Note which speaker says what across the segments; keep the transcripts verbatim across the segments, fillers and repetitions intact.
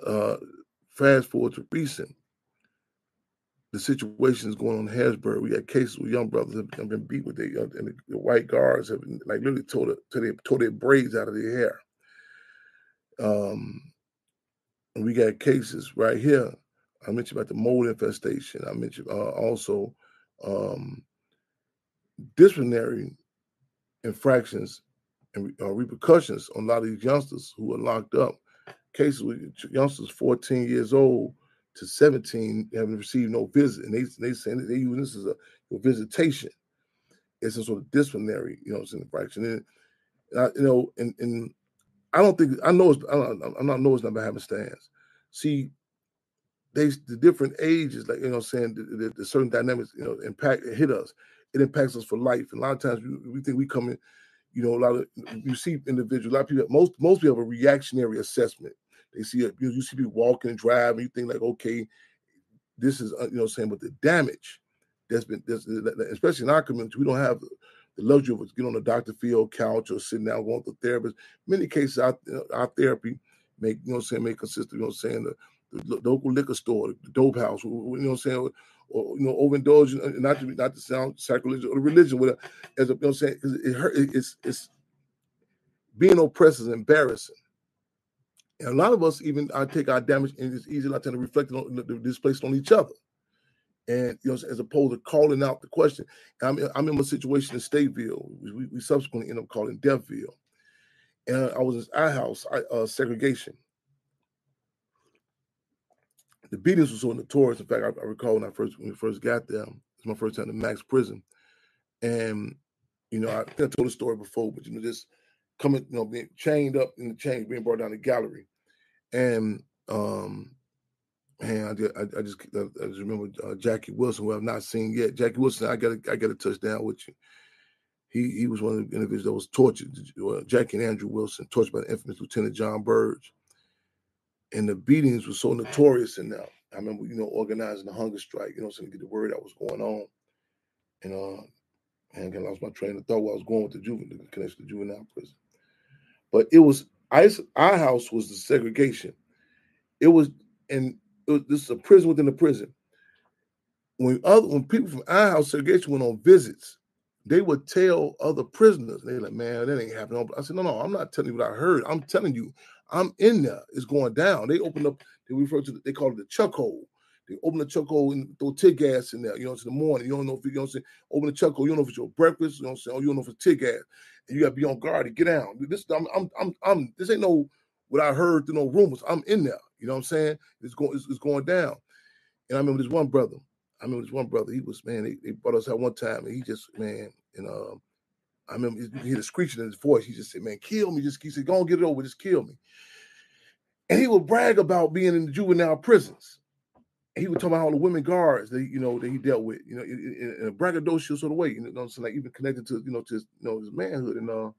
Speaker 1: uh, fast forward to recent, the situations going on in Harrisburg. We got cases where young brothers have, have been beat with their, uh, and the, the white guards have been, like literally tore, the, tore, their, tore their braids out of their hair. Um, and we got cases right here. I mentioned about the mold infestation. I mentioned uh, also um, disciplinary infractions and uh, repercussions on a lot of these youngsters who are locked up. Cases with youngsters fourteen years old to seventeen haven't received no visit, and they they saying that they use this as a, a visitation. It's some sort of disciplinary, you know, infraction. And, and I, you know, and and I don't think I know it's I don't, I'm not know it's not by happenstance. See, they the different ages, like you know, saying the, the, the certain dynamics, you know, impact hit us. It impacts us for life. And a lot of times we, we think we come in, you know, a lot of you see individuals, a lot of people, most most people have a reactionary assessment. They see you, know, you see people walking and driving, you think like, okay, this is you know saying, but the damage that's been, that's, especially in our community, we don't have the, the luxury of getting on the Doctor Phil couch or sitting down going to a therapist. In many cases, our, you know, our therapy make you know saying may consist of you know saying the, the local liquor store, the dope house, you know what I'm saying, or you know overindulging, not to not to sound sacrilegious, or religion with a, as a, you know what I'm saying, because it hurt, it's it's being oppressed is embarrassing. And a lot of us even I take our damage and it's easy not to reflect it on displaced on each other. And you know, as opposed to calling out the question. I'm, I'm in a situation in Stateville. We, we subsequently end up calling Deathville. And I was in our house, I, uh, segregation. The beatings were so notorious. In fact, I, I recall when I first when we first got there, it was my first time in Max Prison. And, you know, I think I told the story before, but, you know, just coming, you know, being chained up in the chain, being brought down the gallery. And, um, man, I just, I, I just, I just remember uh, Jackie Wilson, who I've not seen yet. Jackie Wilson, I got to, I got to touch down with you. He he was one of the individuals that was tortured. Uh, Jackie and Andrew Wilson, tortured by the infamous Lieutenant John Burge. And the beatings were so notorious in there. I remember, you know, organizing the hunger strike, you know, so to get the word out was going on. And, uh, and I lost my train of thought while I was going with the juvenile, the connection to juvenile prison. But it was, I, our house was the segregation. It was, and it was, this is a prison within a prison. When other, when people from our house segregation went on visits, they would tell other prisoners, they're like, man, that ain't happening. I said, no, no, I'm not telling you what I heard. I'm telling you, I'm in there. It's going down. They opened up, they refer to, they call it the chuck hole. They open the chuck hole and throw tear gas in there, you know, to the morning. You don't know if you, you know what I'm saying, open the chuck hole, you don't know if it's your breakfast, you know what I'm saying, or you don't know if it's tear gas. And you got to be on guard to get down. This, I'm, I'm, I'm, I'm, this ain't no, what I heard through no rumors. I'm in there. You know what I'm saying? It's going, it's, it's going down. And I remember this one brother, I remember this one brother, he was, man, they, they brought us out one time and he just, man, and um, I remember you could hear the screeching in his voice. He just said, man, kill me. Just, he said, go on, get it over, just kill me. And he would brag about being in the juvenile prisons. And he would talk about all the women guards that, you know, that he dealt with, you know, in, in a braggadocious sort of way, you know what I'm saying, like even connected to, you know, to his, you know, his manhood. And uh,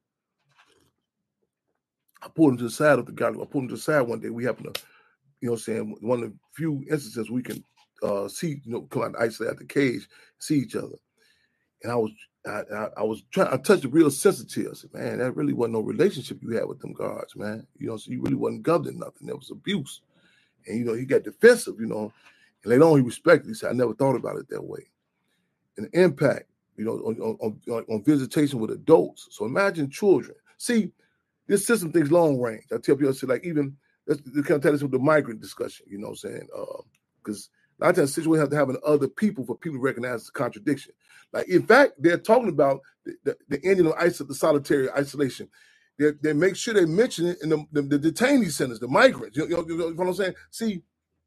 Speaker 1: I pulled him to the side of the gallery. I pulled him to the side one day. We happened to, you know what I'm saying, one of the few instances we can uh, see, you know, come out and isolate out the cage, see each other. And I was, I, I, I was trying, I touched the real sensitive. I said, man, that really wasn't no relationship you had with them guards, man. You know, so you really wasn't governing nothing. There was abuse. And, you know, he got defensive, you know, and later on he respected. He said, I never thought about it that way. And the impact, you know, on, on, on, on visitation with adults. So imagine children. See, this system thinks long range. I tell people, I say, like, even, let's kind of tell this with the migrant discussion, you know what I'm saying? Because uh, a lot of times situations have to happen to other people for people to recognize the contradiction. Like, in fact, they're talking about the, the, the ending of iso- the solitary isolation. They, they make sure they mention it in the, the, the detainee centers, the migrants. You know, you know what I'm saying? See,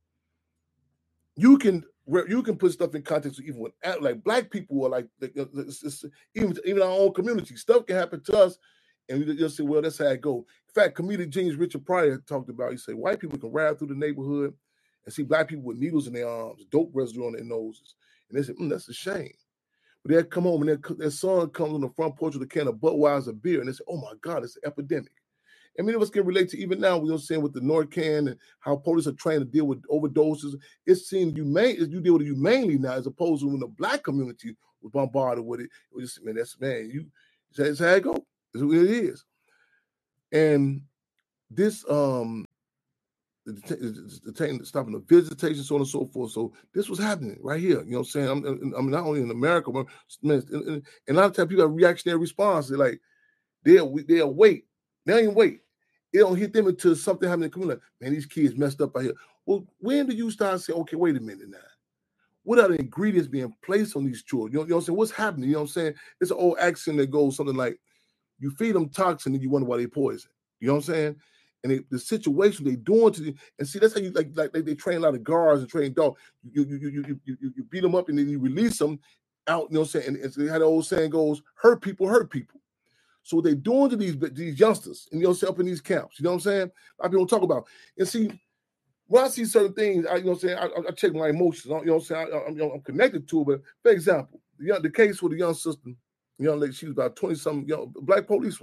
Speaker 1: you can you can put stuff in context even with like black people or like it's, it's, even even our own community. Stuff can happen to us, and you just say, well, that's how it go. In fact, comedian genius Richard Pryor talked about. He said white people can ride through the neighborhood and see black people with needles in their arms, dope residue on their noses, and they said, mm, that's a shame. But they come home and their, their son comes on the front porch with a can of Budweiser beer, and they say, oh my God, it's an epidemic. And many of us can relate to even now, we are saying with the Narcan and how police are trying to deal with overdoses. It seems humane, you deal with it humanely now, as opposed to when the black community was bombarded with it. It was just, man, that's, man, you, that's how it goes. That's what it is. And this, um, detaining, stopping the visitation, so on and so forth. So this was happening right here. You know what I'm saying? I'm, I mean, not only in America, but man, and, and a lot of times people have reactionary response. They're like, they'll they'll wait. They don't even wait. It don't hit them until something happens in the community. Like, man, these kids messed up out here. Well, when do you start saying, okay, wait a minute now? What are the ingredients being placed on these children? You know, you know what I'm saying? What's happening? You know what I'm saying? It's an old axiom that goes something like, you feed them toxin and you wonder why they poison. You know what I'm saying? And they, the situation they doing to the, and see, that's how you like like they, they train a lot of guards and train dogs. You you you you you you, you beat them up and then you release them out. You know what I'm saying? And, and so how the old saying goes, hurt people hurt people. So what they doing to these these youngsters and you know what I'm saying, up in these camps. You know what I'm saying? A lot of people don't talk about. And see, when I see certain things, I you know what I'm saying, I, I check my emotions. You know what I'm saying? I, I'm, you know, I'm connected to it. But for example, the, the case with the young sister. Young lady, she was about twenty something, young black police,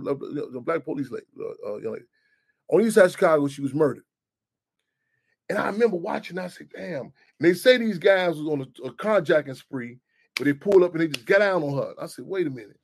Speaker 1: the black police lady, uh, young lady. On the east side of Chicago, she was murdered. And I remember watching, I said, damn. And they say these guys was on a, a carjacking spree, where they pulled up and they just got down on her. I said, wait a minute.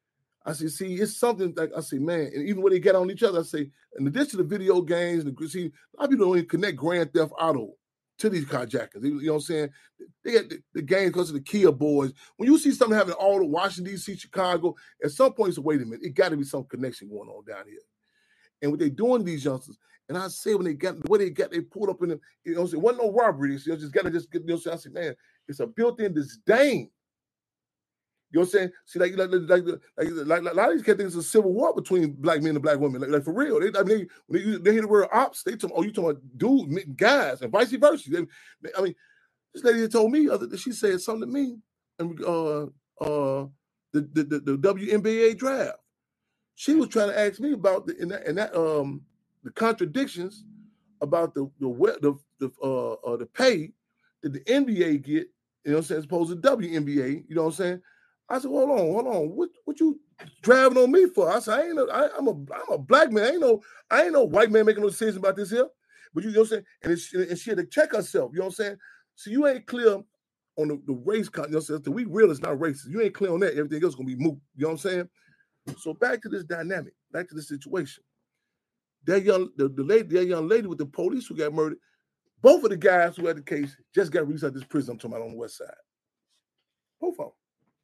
Speaker 1: I said, see, it's something like, I say, man, and even when they get on each other, I say, in addition to the video games, and the, see, a lot of people don't even connect Grand Theft Auto to these carjackers. You know what I'm saying? They got the, the game because of the Kia boys. When you see something happening all over Washington, D C, Chicago, at some point, you say, wait a minute, it got to be some connection going on down here. And what they doing to these youngsters, and I say when they got, the way they got, they pulled up in the, you know what I'm saying, wasn't no robbery. You know, just got to just get, you know what I'm saying? I say, man, it's a built-in disdain. You know what I'm saying? See, like, like, like, like, like, like a lot of these kids think it's a civil war between black men and black women. Like, like for real. They, I mean, they, when they, they hear the word ops, they talk, oh, you talking about dudes, guys, and vice versa. They, they, I mean, this lady told me other she said something to me, and uh, uh, the, the the the W N B A draft. She was trying to ask me about the and that, and that um the contradictions about the the the the uh, uh the pay that the N B A get. You know what I'm saying? As opposed to W N B A. You know what I'm saying? I said, hold on, hold on. What what you driving on me for? I said, I ain't a, I, I'm a I'm a black man. I ain't no I ain't no white man making no decision about this here. But you, you know what I'm saying? And, it's, and she had to check herself. You know what I'm saying? So you ain't clear on the, the race. You know what I'm saying? We real is not racist. You ain't clear on that. Everything else is gonna be moot. You know what I'm saying? So back to this dynamic. Back to the situation. That young the, the lady, that young lady with the police who got murdered. Both of the guys who had the case just got released out of this prison. I'm talking about on the west side. Both of them.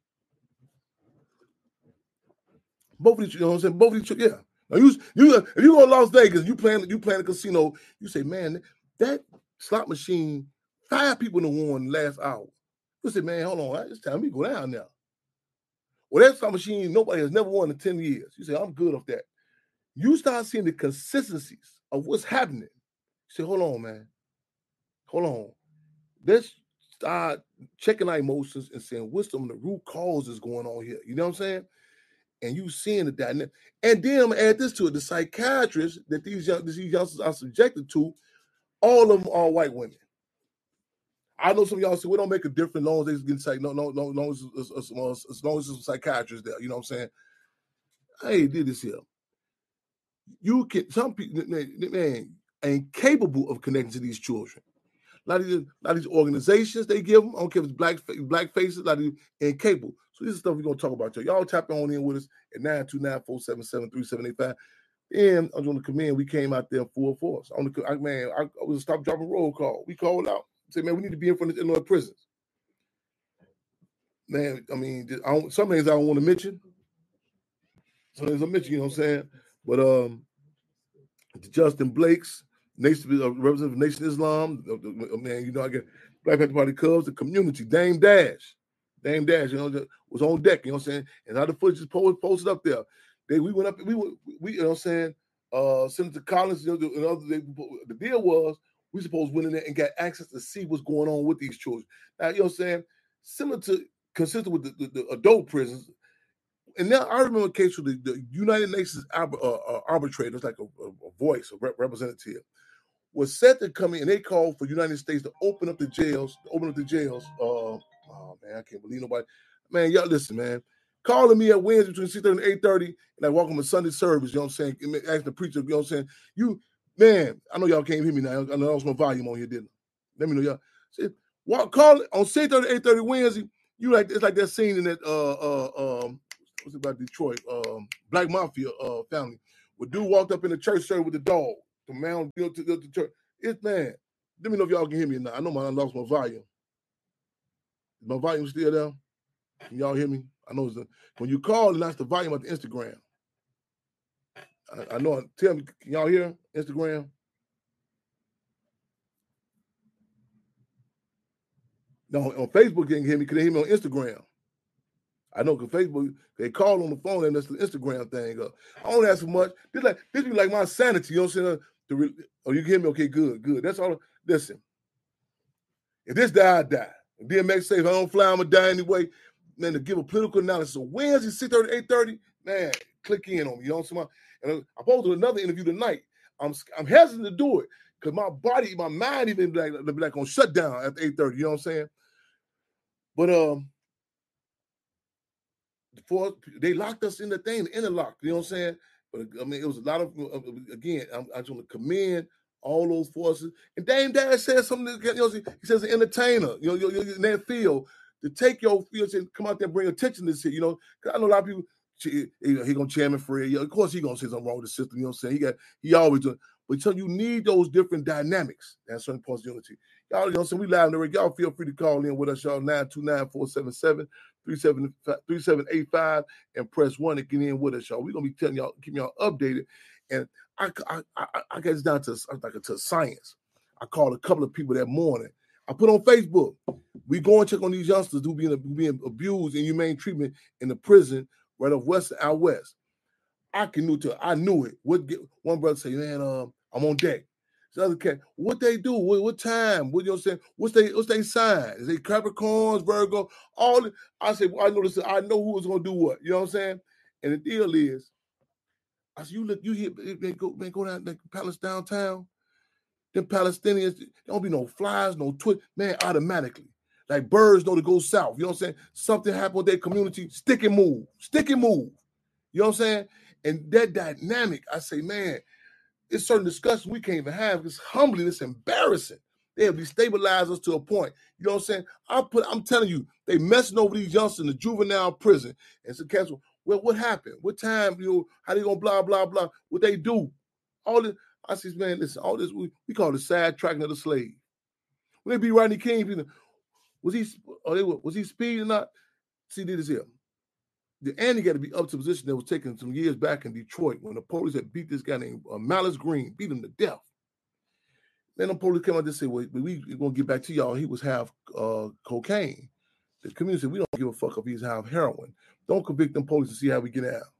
Speaker 1: Both of these, you know what I'm saying? Both of these, yeah. Now you, you, if you go to Las Vegas, you playing, you playing a casino, you say, man, that slot machine, five people in the won last hour. You say, man, hold on, it's time we go down now. Well, that slot machine, nobody has never won in ten years. You say, I'm good off that. You start seeing the consistencies of what's happening. You say, hold on, man. Hold on. Let's start checking our emotions and saying, what's some of the root causes going on here? You know what I'm saying? And you seeing the dynamic. And then I'm gonna add this to it: the psychiatrists that these young, these youngsters are subjected to, all of them are white women. I know some of y'all say, well, don't make a difference as long as they get psych. No, no, no, as long as, as, as, as long as there's some psychiatrists there. You know what I'm saying? I ain't did this here. You can, some people, man, man, ain't capable of connecting to these children. A lot of these, a lot of these organizations they give them, I don't care if it's black, black faces, a lot of these incapable. So this is stuff we're going to talk about. Y'all, y'all tap on in with us at nine two nine, four seven seven, three seven eight five. And I was on the command. We came out there full force. On the, I, man, I, I was stop dropping roll call. We called out. Say, man, we need to be in front of the Illinois prisons. Man, I mean, I don't, some things I don't want to mention. Some things I mention, you know what I'm saying? But um, Justin Blake's, Nation, uh, representative of Nation Islam, uh, man, you know, I get Black Panther Party Cubs, the community, Dame Dash, Dame Dash, you know, was on deck, you know what I'm saying? And other footage is posted, posted up there. They we went up, we were, we, you know what I'm saying? Uh, Senator Collins, you know, and other, they, the deal was we supposed to went in there and got access to see what's going on with these children. Now, you know what I'm saying? Similar to, consistent with the, the, the adult prisons. And now I remember a case with the, the United Nations arbit, uh, uh, arbitrators, like a, a, a voice, a rep- representative, was set to come in, and they called for the United States to open up the jails, open up the jails. Uh, oh, man, I can't believe nobody. Man, y'all listen, man. Calling me at Wednesday between six thirty and eight thirty, and I walk on a Sunday service, you know what I'm saying? Ask the preacher, you know what I'm saying? You, man, I know y'all can't hear me now. I know I was my volume on here, didn't I? Let me know, y'all. See, walk, call on six thirty, eight thirty Wednesday. You like, it's like that scene in that, uh, uh, um, what's it about Detroit, um, Black Mafia uh, family, where dude walked up in the church service with the dog. from Mount Bill to, to, to church. It's man. Let me know if y'all can hear me now. I know my, I lost my volume. Is my volume still there? Can y'all hear me? I know it's a, when you call, that's the volume of the Instagram. I, I know. Tell me, can y'all hear Instagram? No, on Facebook you can hear me. Can they hear me on Instagram? I know because Facebook, they call on the phone and that's the Instagram thing up. I don't ask for much. This like this be like my sanity, you know what I'm saying? The, oh, you can hear me? Okay, good, good. That's all. Listen, if this die, I die. If D M X say if I don't fly, I'm gonna die anyway. Man, to give a political analysis. So Wednesday, six thirty, eight thirty, man, click in on me. You know what I'm saying? And I posted another interview tonight. I'm I'm hesitant to do it because my body, my mind even like, like on shutdown after eight thirty, you know what I'm saying? But um For, they locked us in the thing, the interlock, you know what I'm saying? But I mean, it was a lot of, again, I'm, I just want to commend all those forces. And Dame Dash said something, you know, he says an entertainer, you know, you're, you're in that field, to take your field and come out there and bring attention to this shit, you know? Because I know a lot of people, he, he gonna chairman Fred, yeah, of course he gonna say something wrong with the system, you know what I'm saying? He got, he always doing, but so you need those different dynamics at certain points of unity. Y'all, you know what I'm saying? We live in the ring. Y'all feel free to call in with us, y'all, nine two nine, four seven seven, three seven eight five and press one to get in with us, y'all. We're going to be telling y'all, keeping y'all updated. And I, I, I, I get this down to, like, to science. I called a couple of people that morning. I put on Facebook, we go and check on these youngsters who being, being abused in humane treatment in the prison right off West, out West. I can knew to, I knew it. What get, one brother say, man, um, I'm on deck. The other cat, what they do? What, what time? What you know what I'm saying? What's they what's they sign? Is they Capricorns, Virgo? All the, I said, well, I know this. I know who was gonna do what. You know what I'm saying? And the deal is, I said, you look, you hear they go, they go down the palace downtown. Them Palestinians, there don't be no flies, no twit, man, automatically. Like birds know to go south. You know what I'm saying? Something happened with their community, stick and move, stick and move. You know what I'm saying? And that dynamic, I say, man, it's certain discussions we can't even have. It's humbling, it's embarrassing. They'll destabilize us to a point. You know what I'm saying? I put, I'm telling you, they messing over these youngsters in the juvenile prison. And so, Castle, well, what happened? What time? You know, how they gonna blah blah blah? What they do? All this. I says, man, listen, all this we, we call it sidetracking of the slave. When they be Rodney King, was he? Or they was he speeding or not? See, this here. The Andy got to be up to a position that was taken some years back in Detroit when the police had beat this guy named uh, Malice Green, beat him to death. Then the police came out and said, well, we, we're going to get back to y'all. He was half uh, cocaine. The community said, we don't give a fuck if he's half heroin. Don't convict them police to see how we get out.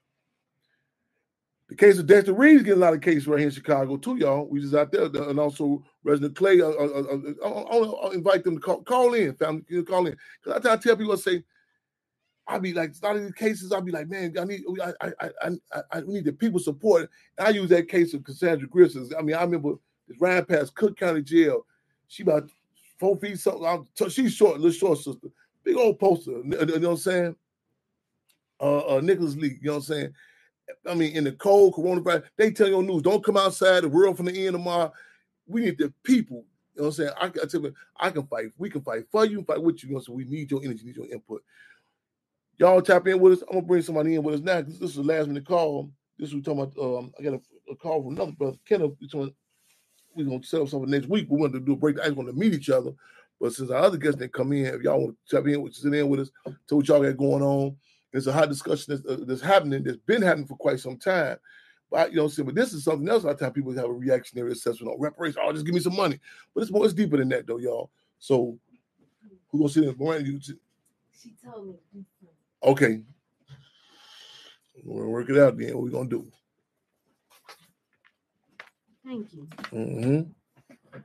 Speaker 1: The case of Dexter Reeves getting a lot of cases right here in Chicago too, y'all. We just out there. And also Reginald Clay. Uh, uh, uh, I'll, I'll invite them to call, call in, family, call in. Because I tell people, I say, I'll be like, starting these cases, I'll be like, man, I need I I I I, I need the people support. And I use that case of Cassandra Grissom. I mean, I remember this ran past Cook County Jail. She about four feet something. She's short, little short sister. Big old poster. You know what I'm saying? Uh, uh Nicholas Lee, you know what I'm saying? I mean, in the cold coronavirus, they tell you on news, don't come outside, the world from the end tomorrow. We need the people. You know what I'm saying? I, I tell you, I can fight. We can fight for you, fight with you. You know, so we need your energy, need your input. Y'all tap in with us. I'm gonna bring somebody in with us now because this is the last minute call. This is we talking about. Um, I got a, a call from another brother, Kenneth. We're gonna set up something next week. We want to do a break. I just want to meet each other. But since our other guests didn't come in, if y'all want to tap in, sit in with us, tell what y'all got going on. There's a hot discussion that's, uh, that's happening. That's been happening for quite some time. But you know, see, but this is something else. I tell people have a reactionary assessment on reparations. Oh, just give me some money. But it's more, it's deeper than that, though, y'all. So who gonna sit in? Miranda, you t-
Speaker 2: she told me.
Speaker 1: Okay. We're gonna work it out then. What we gonna do?
Speaker 2: Thank you.
Speaker 1: Mm-hmm.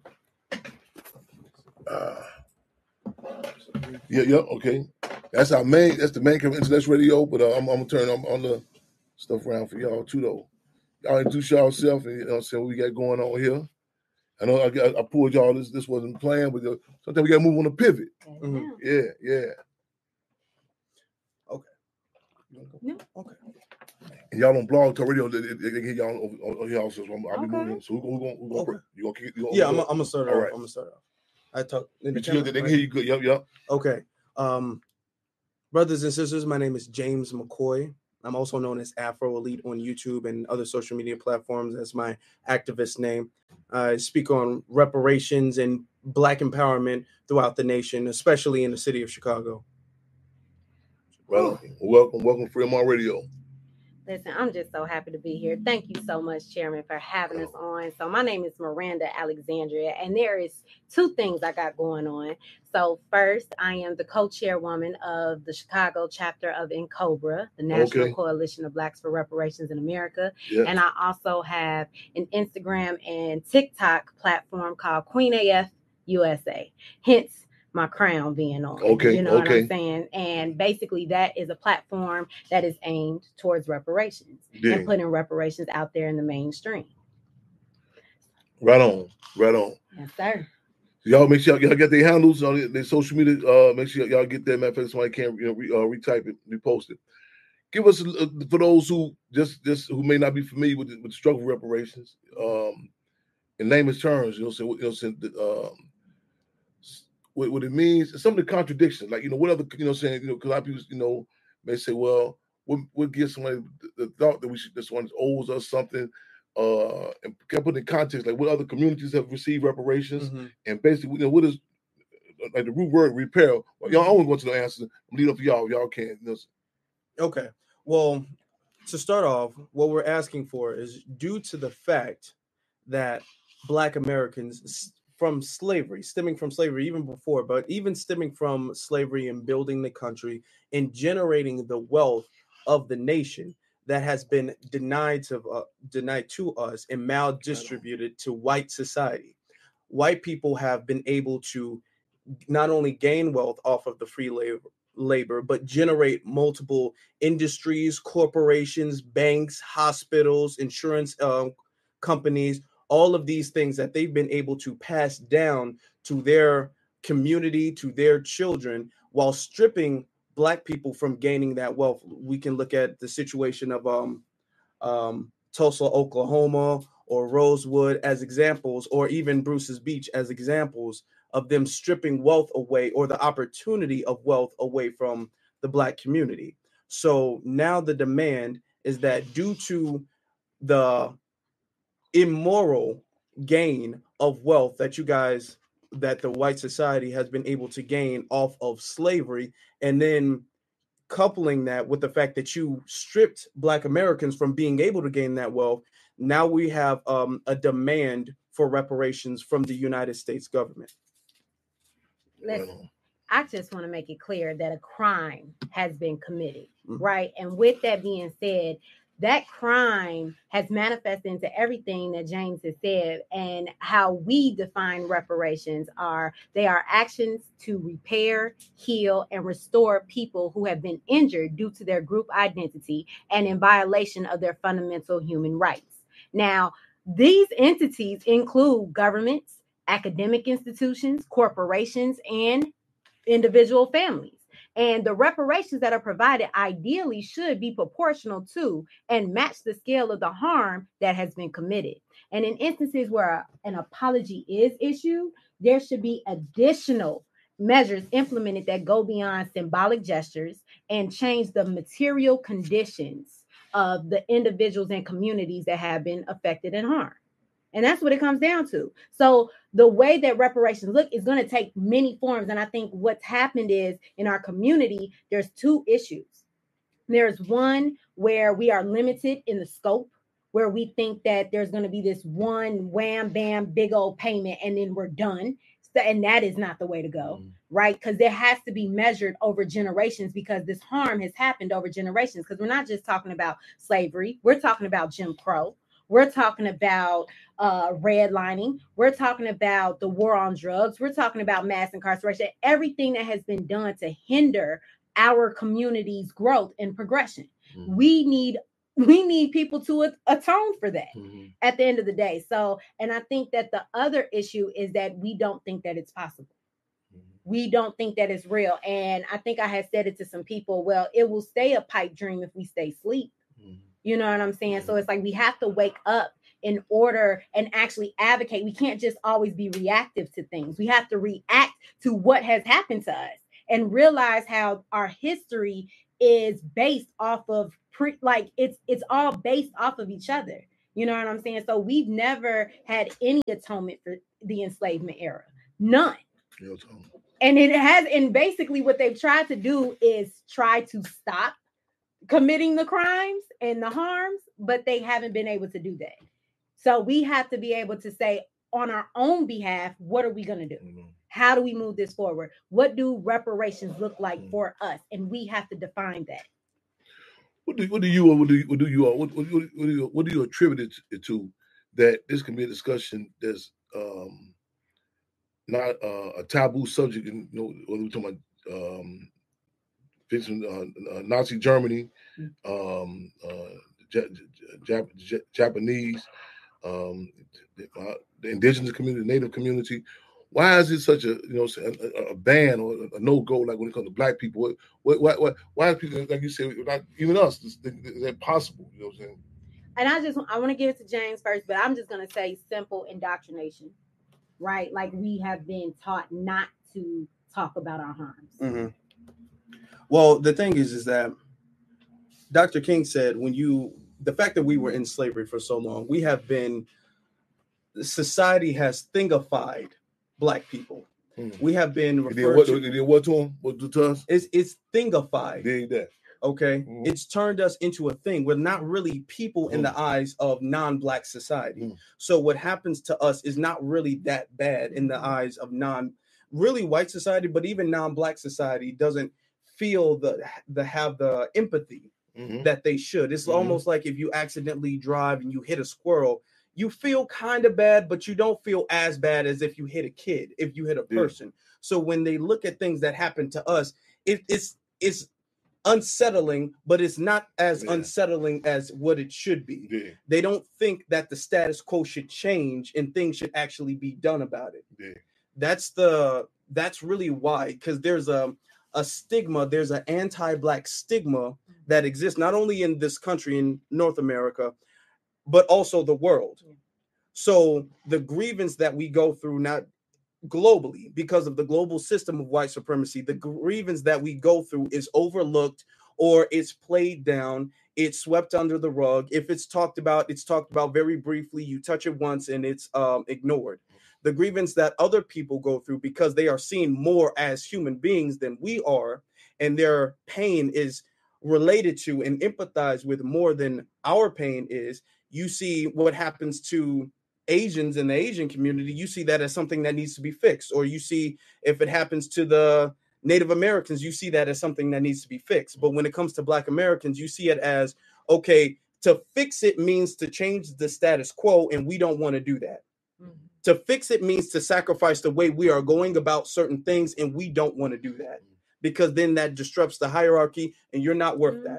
Speaker 1: Uh, yeah, yeah, okay. That's our main, that's the main cover Internet Radio, but uh, I'm, I'm gonna turn on, on the stuff around for y'all too, though. Y'all introduce yourself and you know what I'm saying, what we got going on here. I know I, I pulled y'all, this this wasn't planned, but uh, sometimes we gotta move on a pivot.
Speaker 2: Mm-hmm.
Speaker 1: Yeah, yeah.
Speaker 3: Okay.
Speaker 2: No.
Speaker 3: Okay.
Speaker 1: And y'all on Blog Talk Radio, they, they, they get y'all on, on, on y'all, so I'm, I'll be
Speaker 2: Okay.
Speaker 1: moving. So we're gonna, we're gonna, we're gonna
Speaker 3: Okay.
Speaker 1: break. You gonna keep, you gonna,
Speaker 3: Yeah,
Speaker 1: you
Speaker 3: I'm
Speaker 1: gonna,
Speaker 3: gonna start
Speaker 1: all
Speaker 3: off.
Speaker 1: right.
Speaker 3: I'm gonna start off. I talk in the
Speaker 1: But you know,
Speaker 3: camera,
Speaker 1: they can
Speaker 3: right?
Speaker 1: hear you good. Yep, yep.
Speaker 3: Okay. Um, brothers and sisters, my name is James McCoy. I'm also known as Afro Elite on YouTube and other social media platforms. That's my activist name. I speak on reparations and Black empowerment throughout the nation, especially in the city of Chicago.
Speaker 1: Right on. Welcome, welcome, Freedom on Radio.
Speaker 2: Listen, I'm just so happy to be here. Thank you so much, Chairman, for having us on. So my name is Miranda Alexandria, and there is two things I got going on. So first, I am the co-chairwoman of the Chicago chapter of NCOBRA, the National
Speaker 1: Okay.
Speaker 2: Coalition of Blacks for Reparations in America.
Speaker 1: Yeah.
Speaker 2: And I also have an Instagram and TikTok platform called Queen A F U S A. Hence, my crown being on.
Speaker 1: Okay,
Speaker 2: You know
Speaker 1: okay.
Speaker 2: what I'm saying? And basically that is a platform that is aimed towards reparations
Speaker 1: Yeah.
Speaker 2: and putting reparations out there in the mainstream.
Speaker 1: Right on, right on.
Speaker 2: Yes, sir.
Speaker 1: Y'all make sure y'all get their handles on their social media. Uh, make sure y'all get that. Matter of fact, somebody can you know, re, uh, retype it, repost it. Give us uh, for those who just just who may not be familiar with the, with the struggle for reparations. Um, in layman's terms, you know, so you know, so, um, what, what it means, some of the contradictions, like you know, what other you know, saying you know, because a lot of people you know may say, well, what what gives somebody the, the thought that we should this one owes us something. Uh, and can I put in context, like what other communities have received reparations,
Speaker 3: Mm-hmm.
Speaker 1: and basically, you know, what is like the root word repair? Well, y'all always want to know answers. I'm leave it up to y'all if y'all can. You know.
Speaker 3: Okay. Well, to start off, what we're asking for is due to the fact that Black Americans from slavery, stemming from slavery even before, but even stemming from slavery and building the country and generating the wealth of the nation that has been denied to uh, denied to us and maldistributed to white society. White people have been able to not only gain wealth off of the free labor, labor but generate multiple industries, corporations, banks, hospitals, insurance um, companies, all of these things that they've been able to pass down to their community, to their children, while stripping Black people from gaining that wealth. We can look at the situation of um, um, Tulsa, Oklahoma, or Rosewood as examples, or even Bruce's Beach as examples of them stripping wealth away, or the opportunity of wealth away from the Black community. So now the demand is that due to the immoral gain of wealth that you guys, that the white society has been able to gain off of slavery, and then coupling that with the fact that you stripped Black Americans from being able to gain that wealth, now we have um, a demand for reparations from the United States government.
Speaker 2: Listen, I just want to make it clear that a crime has been committed, mm-hmm. right? And with that being said, that crime has manifested into everything that James has said, and how we define reparations are, they are actions to repair, heal, and restore people who have been injured due to their group identity and in violation of their fundamental human rights. Now, these entities include governments, academic institutions, corporations, and individual families. And the reparations that are provided ideally should be proportional to and match the scale of the harm that has been committed. And in instances where an apology is issued, there should be additional measures implemented that go beyond symbolic gestures and change the material conditions of the individuals and communities that have been affected and harmed. And that's what it comes down to. So the way that reparations look is going to take many forms. And I think what's happened is in our community, there's two issues. There's one where we are limited in the scope, where we think that there's going to be this one wham, bam, big old payment, and then we're done. So, and that is not the way to go, mm-hmm. right? Because there has to be measured over generations, because this harm has happened over generations. Because we're not just talking about slavery. We're talking about Jim Crow. We're talking about uh, redlining. We're talking about the war on drugs. We're talking about mass incarceration, everything that has been done to hinder our community's growth and progression. Mm-hmm. We need we need people to atone for that mm-hmm. at the end of the day. So, and I think that the other issue is that we don't think that it's possible. Mm-hmm. We don't think that it's real. And I think I had said it to some people, well, it will stay a pipe dream if we stay asleep. Mm-hmm. You know what I'm saying? So it's like we have to wake up in order and actually advocate. We can't just always be reactive to things. We have to react to what has happened to us and realize how our history is based off of pre like it's it's all based off of each other. You know what I'm saying? So we've never had any atonement for the enslavement era. None.
Speaker 1: Yeah,
Speaker 2: and it has, and basically what they've tried to do is try to stop committing the crimes and the harms, but they haven't been able to do that. So we have to be able to say on our own behalf, what are we going to do? Mm-hmm. How do we move this forward? What do reparations look like mm-hmm. for us? And we have to define that.
Speaker 1: What do, what do you what do you what do you what, what, what, do you what do you attribute it to that this can be a discussion that's um, not uh, a taboo subject? In, you know, whether we're talking about um, fixing uh, uh, Nazi Germany, um, uh, Jap- Jap- Jap- Japanese, um, the, uh, the indigenous community, Native community. Why is it such a you know a, a ban or a no go like when it comes to black people? What what what why is people like you said not even us? Is, is that possible? You know what I'm saying?
Speaker 2: And I just I want to give it to James first, but I'm just gonna say simple indoctrination, right? Like we have been taught not to talk about our harms.
Speaker 3: Mm-hmm. Well, the thing is, is that Doctor King said when you the fact that we were in slavery for so long, we have been society has thingified Black people. Mm. We have been referred
Speaker 1: what,
Speaker 3: to.
Speaker 1: Did what to them? What to us?
Speaker 3: It's it's thingified.
Speaker 1: Did that?
Speaker 3: Okay, mm. It's turned us into a thing. We're not really people mm. in the eyes of non-Black society. Mm. So what happens to us is not really that bad in the eyes of non, really white society, but even non-Black society doesn't feel the the have the empathy mm-hmm. that they should. It's mm-hmm. almost like if you accidentally drive and you hit a squirrel. You feel kind of bad, but you don't feel as bad as if you hit a kid, if you hit a person. Yeah. So when they look at things that happen to us, it, it's it's unsettling, but it's not as yeah. unsettling as what it should be. Yeah. They don't think that the status quo should change and things should actually be done about it. Yeah. That's the that's really why, because there's a a stigma, there's an anti-Black stigma that exists not only in this country, in North America, but also the world. So the grievance that we go through, not globally, because of the global system of white supremacy, the grievance that we go through is overlooked or it's played down, it's swept under the rug. If it's talked about, it's talked about very briefly, you touch it once and it's um, ignored. The grievance that other people go through because they are seen more as human beings than we are, and their pain is related to and empathized with more than our pain is. You see what happens to Asians in the Asian community, you see that as something that needs to be fixed. Or you see if it happens to the Native Americans, you see that as something that needs to be fixed. But when it comes to Black Americans, you see it as, okay, to fix it means to change the status quo, and we don't want to do that. Mm-hmm. To fix it means to sacrifice the way we are going about certain things, and we don't want to do that. Because then that disrupts the hierarchy, and you're not worth mm-hmm. that.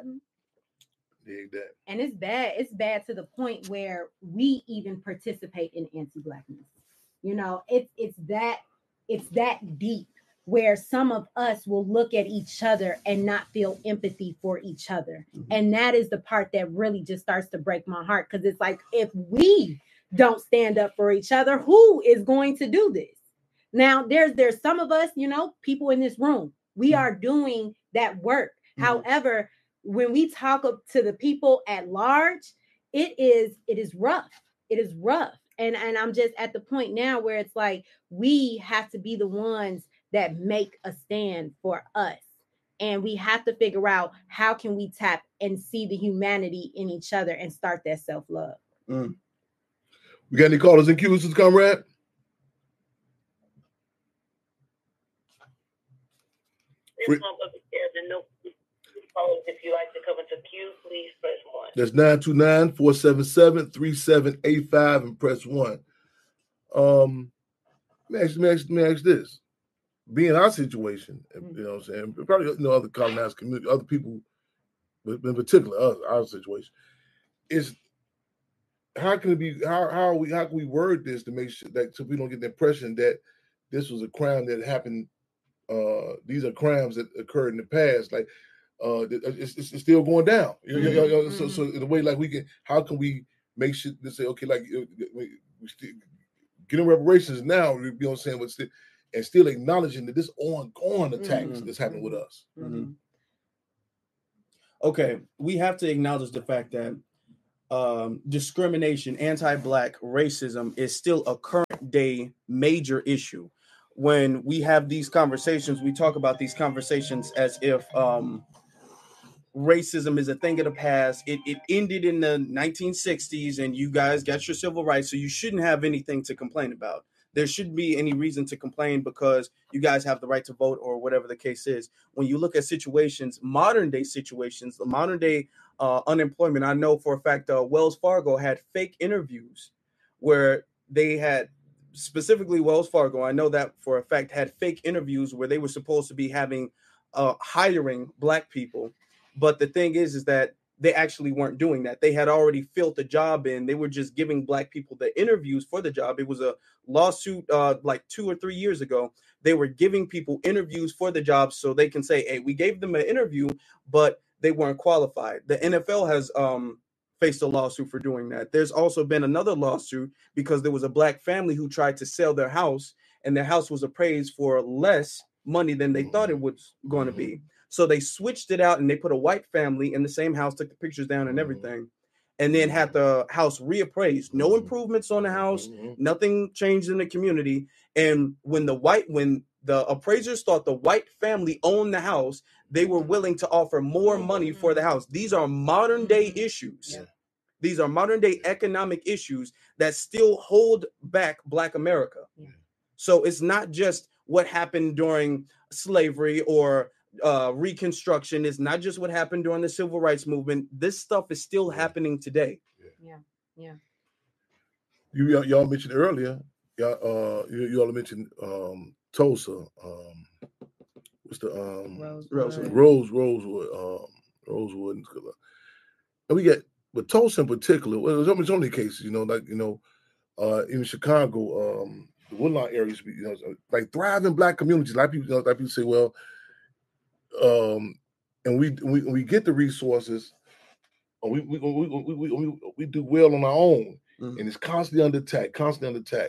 Speaker 1: That.
Speaker 2: And it's bad. It's bad to the point where we even participate in anti-Blackness. You know, it's it's that it's that deep where some of us will look at each other and not feel empathy for each other. Mm-hmm. And that is the part that really just starts to break my heart, because it's like, if we don't stand up for each other, who is going to do this? Now, there's there's some of us, you know, people in this room, we mm-hmm. are doing that work. Mm-hmm. However, when we talk up to the people at large, it is it is rough. It is rough. And, and I'm just at the point now where it's like, we have to be the ones that make a stand for us. And we have to figure out how can we tap and see the humanity in each other and start that self-love.
Speaker 1: Mm. We got any callers and cues, comrade? Free-
Speaker 4: If you like to come into queue, please press one.
Speaker 1: That's nine two nine, four seven seven, three seven eight five and press one. Um, let me ask, let me ask, let me ask this. Be in our situation, you know what I'm saying? Probably, you know, other colonized community, other people, but in particular, us, our situation, is how can it be, how, how are we, how can we word this to make sure that so we don't get the impression that this was a crime that happened, uh, these are crimes that occurred in the past, like, Uh, it's, it's still going down. Mm-hmm. So, so in a way, like we can, how can we make sure to say, okay, like we still getting reparations now, you know what I'm saying, but still, and still acknowledging that this ongoing attacks mm-hmm. that's happening with us.
Speaker 2: Mm-hmm.
Speaker 3: Okay, we have to acknowledge the fact that um, discrimination, anti-Black racism is still a current day major issue. When we have these conversations, we talk about these conversations as if um, racism is a thing of the past. It, it ended in the nineteen sixties and you guys got your civil rights, so you shouldn't have anything to complain about. There shouldn't be any reason to complain because you guys have the right to vote or whatever the case is. When you look at situations, modern day situations, the modern day uh, unemployment, I know for a fact uh, Wells Fargo had fake interviews where they had, specifically Wells Fargo, I know that for a fact, had fake interviews where they were supposed to be having, uh, hiring Black people. But the thing is, is that they actually weren't doing that. They had already filled the job in. They were just giving Black people the interviews for the job. It was a lawsuit uh, like two or three years ago. They were giving people interviews for the job so they can say, hey, we gave them an interview, but they weren't qualified. The N F L has um, faced a lawsuit for doing that. There's also been another lawsuit because there was a Black family who tried to sell their house and their house was appraised for less money than they thought it was going to be. So they switched it out and they put a white family in the same house, took the pictures down and everything, and then had the house reappraised. No improvements on the house, nothing changed in the community. And when the white, when the appraisers thought the white family owned the house, they were willing to offer more money for the house. These are modern day issues. Yeah. These are modern day economic issues that still hold back Black America. Yeah. So it's not just what happened during slavery or uh, Reconstruction. It's not just what happened during the Civil Rights Movement. This stuff is still yeah. happening today.
Speaker 2: Yeah, yeah.
Speaker 1: You y'all, y'all mentioned earlier. Y'all, uh, you, you all mentioned um, Tulsa. Um, what's the um,
Speaker 2: Rosewood.
Speaker 1: Rose Rosewood. Um, Rosewood. And we get, but Tulsa in particular. Well, there's so many cases. You know, like you know, uh, in Chicago, um, the Woodlawn areas. You know, like thriving Black communities. A lot of people, you know, a lot of people say, well. Um, and we we we get the resources, we we we we, we, we, we do well on our own, mm-hmm. and it's constantly under attack, constantly under attack.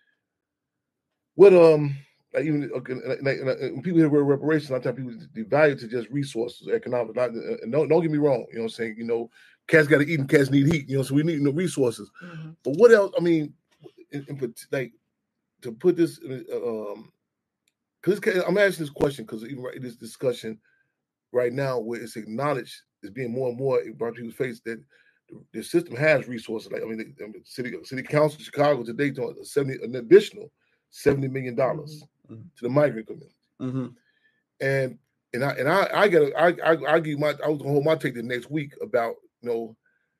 Speaker 1: What um like even okay, like, like, when people hear reparations, a lot of times people devalue to just resources, economic. Not, and don't don't get me wrong, you know what I'm saying? You know, cats got to eat and cats need heat, you know, so we need you know, resources. Mm-hmm. But what else? I mean, in, in, like to put this in, um. Because I'm asking this question because even right in this discussion right now, where it's acknowledged, it's being more and more brought to people's face that the, the system has resources. Like I mean, the, the city city council of Chicago today doing seventy an additional seventy million dollars mm-hmm. to the migrant community, mm-hmm. and and I and I I got I I I give my I was gonna hold my take the next week about you know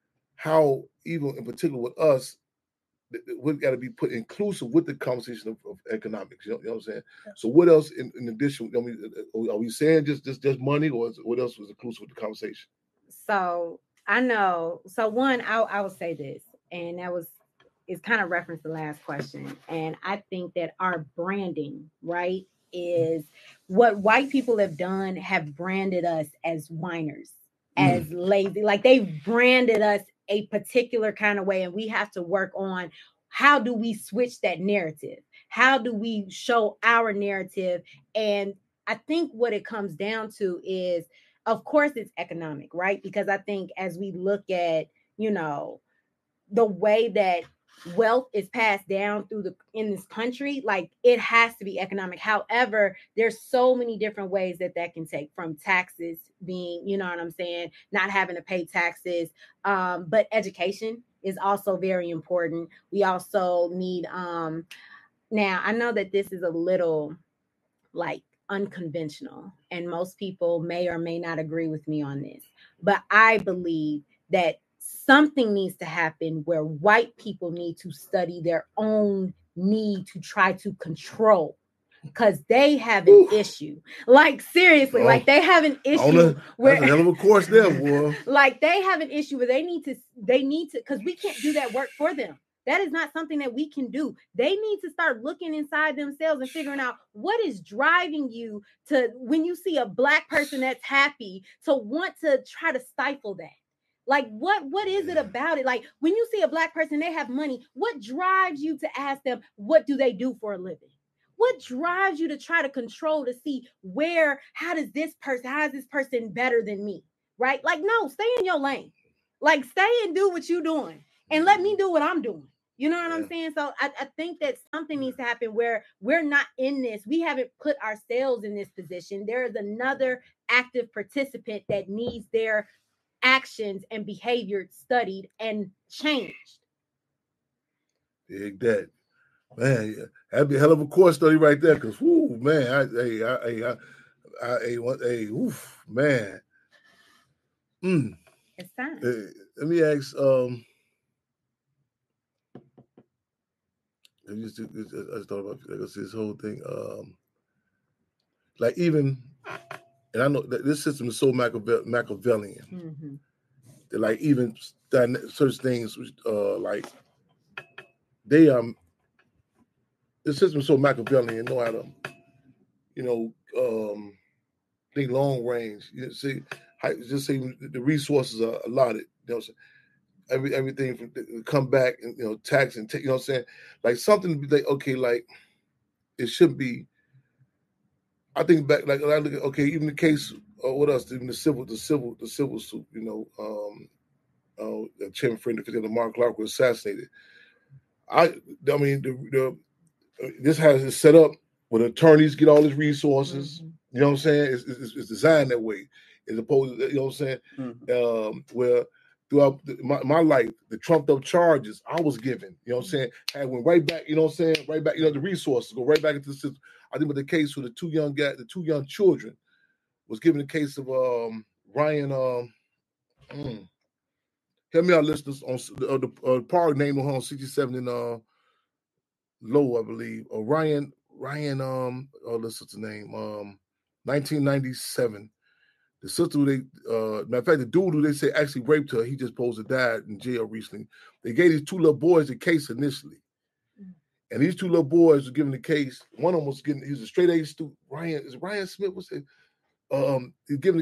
Speaker 1: how even in particular with us. We've got to be put inclusive with the conversation of, of economics. You know, you know what I'm saying? Yeah. So what else in, in addition? I mean, are we saying just just, just money, or is, what else was inclusive with the conversation?
Speaker 2: So I know. So one, I I will say this, and that was it's kind of referenced the last question, and I think that our branding, right, is what white people have done. Have branded us as whiners, mm. as lazy, like they've branded us a particular kind of way, and we have to work on how do we switch that narrative? How do we show our narrative? And I think what it comes down to is, of course, it's economic, right? Because I think as we look at, you know, the way that wealth is passed down through the in this country, like it has to be economic. However, there's so many different ways that that can take, from taxes being, you know what I'm saying, not having to pay taxes, um but education is also very important. We also need um now I know that this is a little like unconventional and most people may or may not agree with me on this, but I believe that something needs to happen where white people need to study their own need to try to control, because they have an Ooh. issue. Like seriously, oh, like they have an issue where
Speaker 1: that's a hell of a course there, boy.
Speaker 2: Like they have an issue where they need to, they need to, because we can't do that work for them. That is not something that we can do. They need to start looking inside themselves and figuring out what is driving you to, when you see a Black person that's happy, to want to try to stifle that. Like, what, what is it about it? Like, when you see a Black person, they have money, what drives you to ask them, what do they do for a living? What drives you to try to control, to see where, how does this person, how is this person better than me? right? Like, no, stay in your lane. Like, stay and do what you're doing, and let me do what I'm doing. You know what yeah. I'm saying? So I, I think that something needs to happen where we're not in this. We haven't put ourselves in this position. There is another active participant that needs their actions and behavior studied and changed.
Speaker 1: Dig that. Man, yeah. That'd be a hell of a course study right there. Because, whoo, man, I, hey, I, I, I, I, I, I, hey, oof, man. Mm.
Speaker 2: It's time.
Speaker 1: Hey, let me ask, um, I just, I just thought about like, this whole thing. Um, like even, and I know that this system is so Machiave- Machiavellian.
Speaker 2: Mm-hmm.
Speaker 1: That like even certain things, uh, like they um, the system is so Machiavellian. Know how to, you know, um, think long range. You know, see, just say the resources are allotted. You know, every everything from to come back and you know tax and take. You know what I'm saying? Like something like okay, like it should be. I think back like I look at okay, even the case. Uh, what else? Even the civil, the civil, the civil suit. You know, um, uh, Chairman Friend, the Mark Clark was assassinated. I, I mean, the, the uh, this has it set up where attorneys get all these resources. Mm-hmm. You know what I'm saying? It's, it's, it's designed that way, as opposed to you know what I'm saying. Mm-hmm. Um, where throughout the, my, my life, the trumped up charges I was given, you know what I'm saying, I went right back. You know what I'm saying? Right back. You know the resources go right back into the system. I think with the case for the two young guys, the two young children, was given the case of um, Ryan. Um, mm, help me out, listeners. On uh, the uh, park name on sixty-seven in uh, Low, I believe. Or Ryan, Ryan. Um, oh, that's what's the name. Um, nineteen ninety-seven. The sister who they, uh, matter of fact, the dude who they say actually raped her, he just supposed to died in jail recently. They gave these two little boys the case initially. Mm. And these two little boys were given the case. One of them was getting, he was a straight A student. Ryan, is Ryan Smith, what's it? Um, he's giving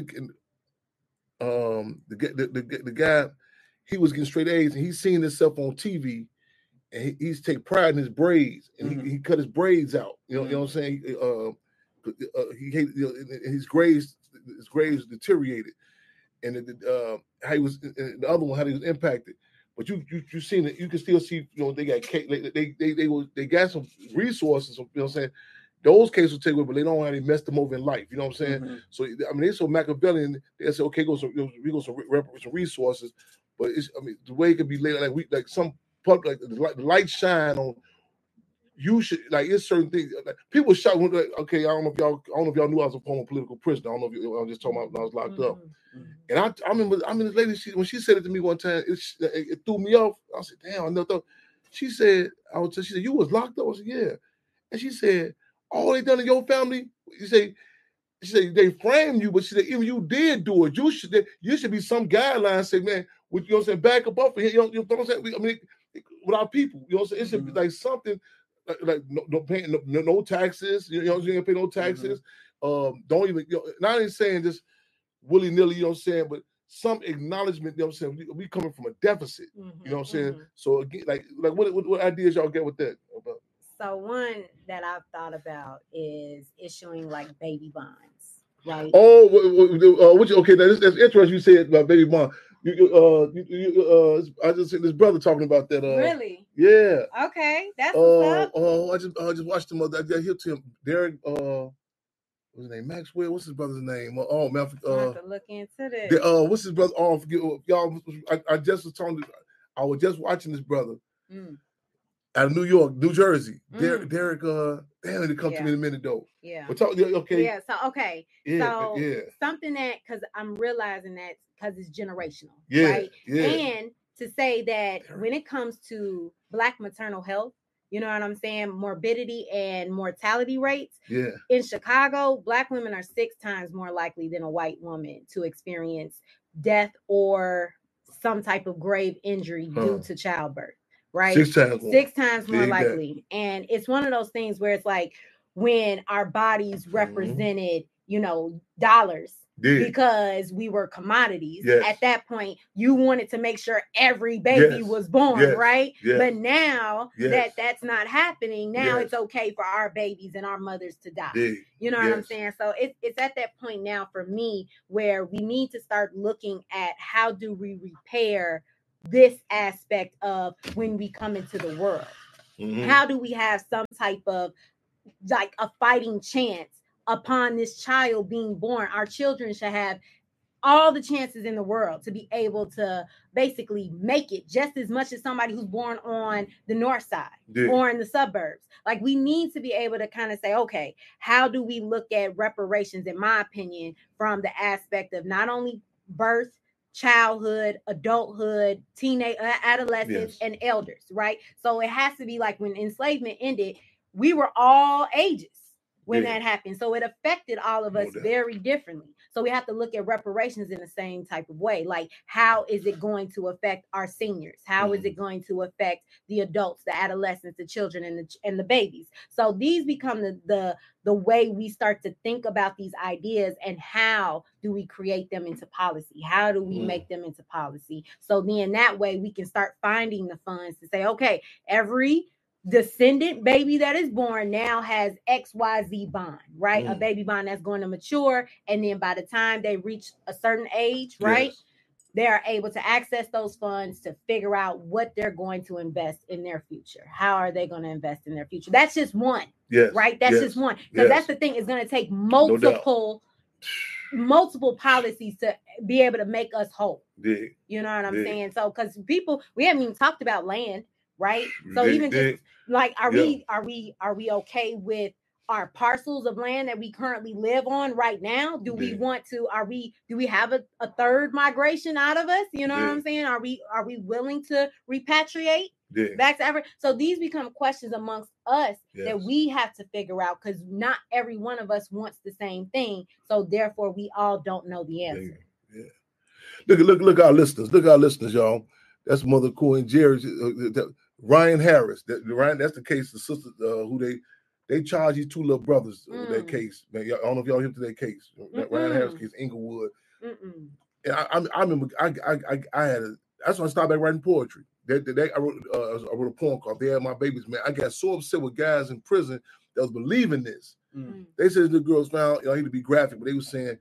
Speaker 1: um the, the, the, the guy, he was getting straight A's and he's seeing himself on T V and he, he's take pride in his braids and mm-hmm. he, he cut his braids out. You know, mm-hmm. you know what I'm saying? Uh, uh, he hated, you know, his grades, his grades deteriorated, and uh, how he was. The other one, how he was impacted. But you, you, you seen it. You can still see. You know, they got they, they, they, they, were, they got some resources. You know, what I'm saying those cases will take away, but they don't know how they messed them over in life. You know what I'm saying? Mm-hmm. So I mean, they're so Machiavellian. They say, okay, go some, we go some, some resources, but it's. I mean, the way it could be laid, like we, like some public, like the light, the light shine on. You should like it's certain things. Like, people shout. Like, okay, I don't know if y'all. I don't know if y'all knew I was a former political prisoner. I don't know if you, I was just talking about when I was locked mm-hmm. up. Mm-hmm. And I, I remember. I mean, this lady. She, when she said it to me one time, it, it, it threw me off. I said, "Damn, I never thought." She said, "I was." She said, "You was locked up." I said, "Yeah." And she said, "All they done in your family." You say, she said they framed you, but she said even you did do it. You should. You should be some guidelines. Say, man, with you know what I'm saying, back up off of here. You know, you know what I'm saying. We, I mean, with our people, you know what I'm saying. It should mm-hmm. be like something. Like, like no, no paying no, no taxes, you know what I'm saying? Pay no taxes. Mm-hmm. Um, don't even, you know, not even saying just willy nilly, you know what I'm saying, but some acknowledgement, you know what I'm saying? We, we coming from a deficit, mm-hmm. you know what I'm saying? Mm-hmm. So again, like, like what, what, what ideas y'all get with that? About?
Speaker 2: So one that I've thought about is issuing like baby bonds, right?
Speaker 1: Oh, uh, which okay, that's, that's interesting. You said about baby bond. You, uh, you, you, uh, I just seen this brother talking about that. Uh,
Speaker 2: really?
Speaker 1: Yeah.
Speaker 2: Okay, that's
Speaker 1: uh,
Speaker 2: what's up.
Speaker 1: Oh, I just, I just watched him. I got hit to him. Derek. Uh, what's his name? Maxwell. What's his brother's name? Oh man, uh,
Speaker 2: I have to look into this.
Speaker 1: The, uh, what's his brother? Oh, forget, y'all. I, I just was talking. I was just watching this brother mm. out of New York, New Jersey. Mm. Derek. Derek. Uh, damn, it come yeah. to me in a minute though.
Speaker 2: Yeah.
Speaker 1: But talk, okay.
Speaker 2: Yeah. So okay. Yeah. So yeah. something that because I'm realizing that. Because it's generational,
Speaker 1: yeah,
Speaker 2: right?
Speaker 1: Yeah.
Speaker 2: And to say that when it comes to Black maternal health, you know what I'm saying, morbidity and mortality rates,
Speaker 1: yeah.
Speaker 2: in Chicago, Black women are six times more likely than a white woman to experience death or some type of grave injury huh. due to childbirth, right?
Speaker 1: Six times more.
Speaker 2: Six times more Big likely. That. And it's one of those things where it's like when our bodies represented, mm-hmm. you know, dollars,
Speaker 1: Did.
Speaker 2: because we were commodities.
Speaker 1: Yes.
Speaker 2: At that point, you wanted to make sure every baby
Speaker 1: Yes.
Speaker 2: was born,
Speaker 1: Yes.
Speaker 2: right?
Speaker 1: Yes.
Speaker 2: But now
Speaker 1: Yes.
Speaker 2: that that's not happening, now
Speaker 1: Yes.
Speaker 2: it's okay for our babies and our mothers to die.
Speaker 1: Did.
Speaker 2: You know what I'm
Speaker 1: Yes.
Speaker 2: saying? So it, it's at that point now for me where we need to start looking at how do we repair this aspect of when we come into the world.
Speaker 1: Mhm.
Speaker 2: How do we have some type of like a fighting chance upon this child being born? Our children should have all the chances in the world to be able to basically make it just as much as somebody who's born on the north side
Speaker 1: Yeah.
Speaker 2: or in the suburbs. Like we need to be able to kind of say, okay, how do we look at reparations, in my opinion, from the aspect of not only birth, childhood, adulthood, teenage, adolescence,
Speaker 1: Yes.
Speaker 2: and elders, right? So it has to be like when enslavement ended, we were all ages when
Speaker 1: Yeah.
Speaker 2: that happened. So it affected all of
Speaker 1: No
Speaker 2: us
Speaker 1: doubt.
Speaker 2: very differently. So we have to look at reparations in the same type of way. Like, how is it going to affect our seniors? How is
Speaker 1: Mhm.
Speaker 2: it going to affect the adults, the adolescents, the children, and the and the babies? So these become the the the way we start to think about these ideas and how do we create them into policy? How do we
Speaker 1: Mm.
Speaker 2: make them into policy? So then that way we can start finding the funds to say, okay, every descendant baby that is born now has X Y Z bond, right? A
Speaker 1: Mm.
Speaker 2: baby bond that's going to mature. And then by the time they reach a certain age, right?
Speaker 1: Yes.
Speaker 2: They are able to access those funds to figure out what they're going to invest in their future. How are they going to invest in their future? That's just one,
Speaker 1: Yes.
Speaker 2: right? That's
Speaker 1: Yes.
Speaker 2: just one. Because
Speaker 1: Yes.
Speaker 2: that's the thing, it's going to take
Speaker 1: No doubt.
Speaker 2: multiple, multiple policies to be able to make us whole.
Speaker 1: Dig.
Speaker 2: You know what I'm
Speaker 1: Dig.
Speaker 2: saying? So, because people, we haven't even talked about land, right? So
Speaker 1: Dig,
Speaker 2: even
Speaker 1: dig.
Speaker 2: just like, are
Speaker 1: Yeah.
Speaker 2: we, are we, are we okay with our parcels of land that we currently live on right now? Do we
Speaker 1: Yeah.
Speaker 2: want to, are we, do we have a, a third migration out of us? You know what
Speaker 1: Yeah.
Speaker 2: I'm saying? Are we, are we willing to repatriate
Speaker 1: Dig.
Speaker 2: back to Africa? So these become questions amongst us that
Speaker 1: Yes.
Speaker 2: we have to figure out, because not every one of us wants the same thing. So therefore we all don't know the answer.
Speaker 1: Yeah. Look, look, look, our listeners. Look, our listeners, y'all. That's Mother Coy and Jerry. Uh, that, Ryan Harris. That, Ryan. That's the case. The sister uh, who they they charge these two little brothers with that
Speaker 2: Mm.
Speaker 1: case. Man, y'all, I don't know if y'all hip to that case. That Ryan
Speaker 2: Mm-mm.
Speaker 1: Harris case, Inglewood.
Speaker 2: Mm-mm.
Speaker 1: And I, I, I remember. I, I, I, I had. A, that's when I started back writing poetry. They, they, they, I wrote. Uh, I wrote a poem called "They Had My Babies." Man, I got so upset with guys in prison that was believing this.
Speaker 3: Mm.
Speaker 1: They said the girls found. You know, I hate to be graphic, but they were saying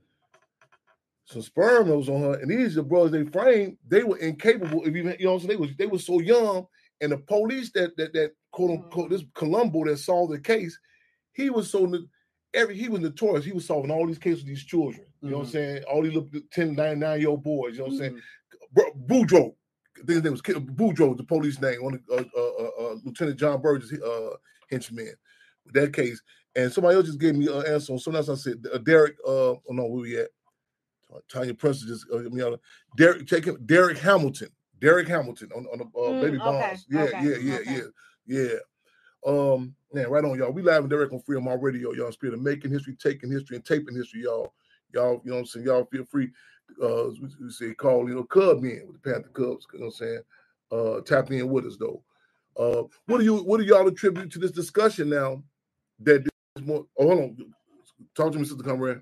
Speaker 1: some sperm that was on her, and these the brothers they framed, they were incapable of even, you know what I'm saying? They was they were so young, and the police that that that quote unquote this Columbo that solved the case, he was so every he was notorious. He was solving all these cases with these children. You know what I'm saying? All these little ten, nine, nine year old boys. You know what I'm saying? Boudreaux, I think his name was Boudreaux, was the police name, on uh, uh, uh, Lieutenant John Burgess uh, henchman with that case. And somebody else just gave me an answer on something else. I said uh, Derek. Uh, oh no, where we at? Tanya Prince just uh, me out. Derek, check him. Derek Hamilton. Derek Hamilton on, on the uh,
Speaker 2: Mm,
Speaker 1: baby
Speaker 2: okay,
Speaker 1: bonds. Yeah,
Speaker 2: okay,
Speaker 1: yeah, yeah,
Speaker 2: okay.
Speaker 1: yeah, yeah. Um, man, right on, y'all. We live and direct on Freedom On Radio, y'all. Spirit of making history, taking history, and taping history, y'all. Y'all, you know what I'm saying? Y'all feel free. Uh, we, we say call, you know, Cub in with the Panther Cubs. You know what I'm saying? Uh, tap in with us though. Uh, what do you, what do y'all attribute to this discussion now? That is more. Oh, hold on. Talk to me, Sister Comrade.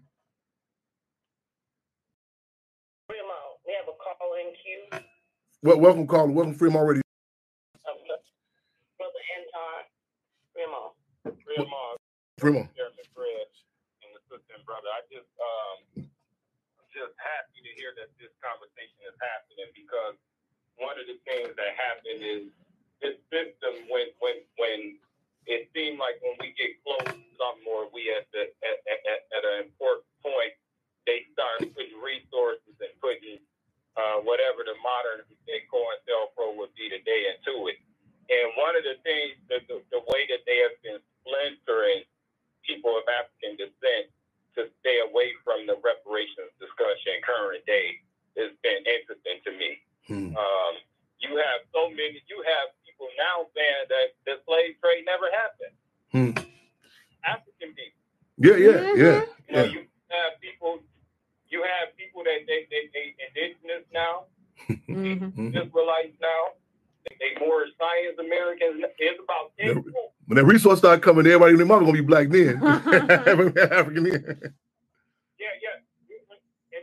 Speaker 4: We have a call in queue.
Speaker 1: Well, welcome, caller. Welcome, Freedom On Radio.
Speaker 4: Um, Brother Anton, Fremont. Fremont.
Speaker 1: Fremont.
Speaker 5: Chairman Fred and the sister and brother. I just um just happy to hear that this conversation is happening, because one of the things that happened is this system when when when it seemed like when we get close to something, or we at the at, at, at an important point, they start putting resources and putting uh, whatever the modern COINTELPRO would be today into it. And one of the things, the, the, the way that they have been splintering people of African descent to stay away from the reparations discussion current day has been interesting to me.
Speaker 1: Hmm.
Speaker 5: Um, you have so many, you have people now saying that the slave trade never happened.
Speaker 1: Hmm.
Speaker 5: African people.
Speaker 1: Yeah, yeah,
Speaker 2: Mhm.
Speaker 1: yeah.
Speaker 5: You know,
Speaker 1: yeah.
Speaker 5: you have people, you have people that they, they, they indigenous now,
Speaker 2: Mhm.
Speaker 5: Israelites now. They more science Americans. It's about ten people.
Speaker 1: When that resource start coming, everybody and their mama gonna be black then. African then.
Speaker 5: Yeah, yeah.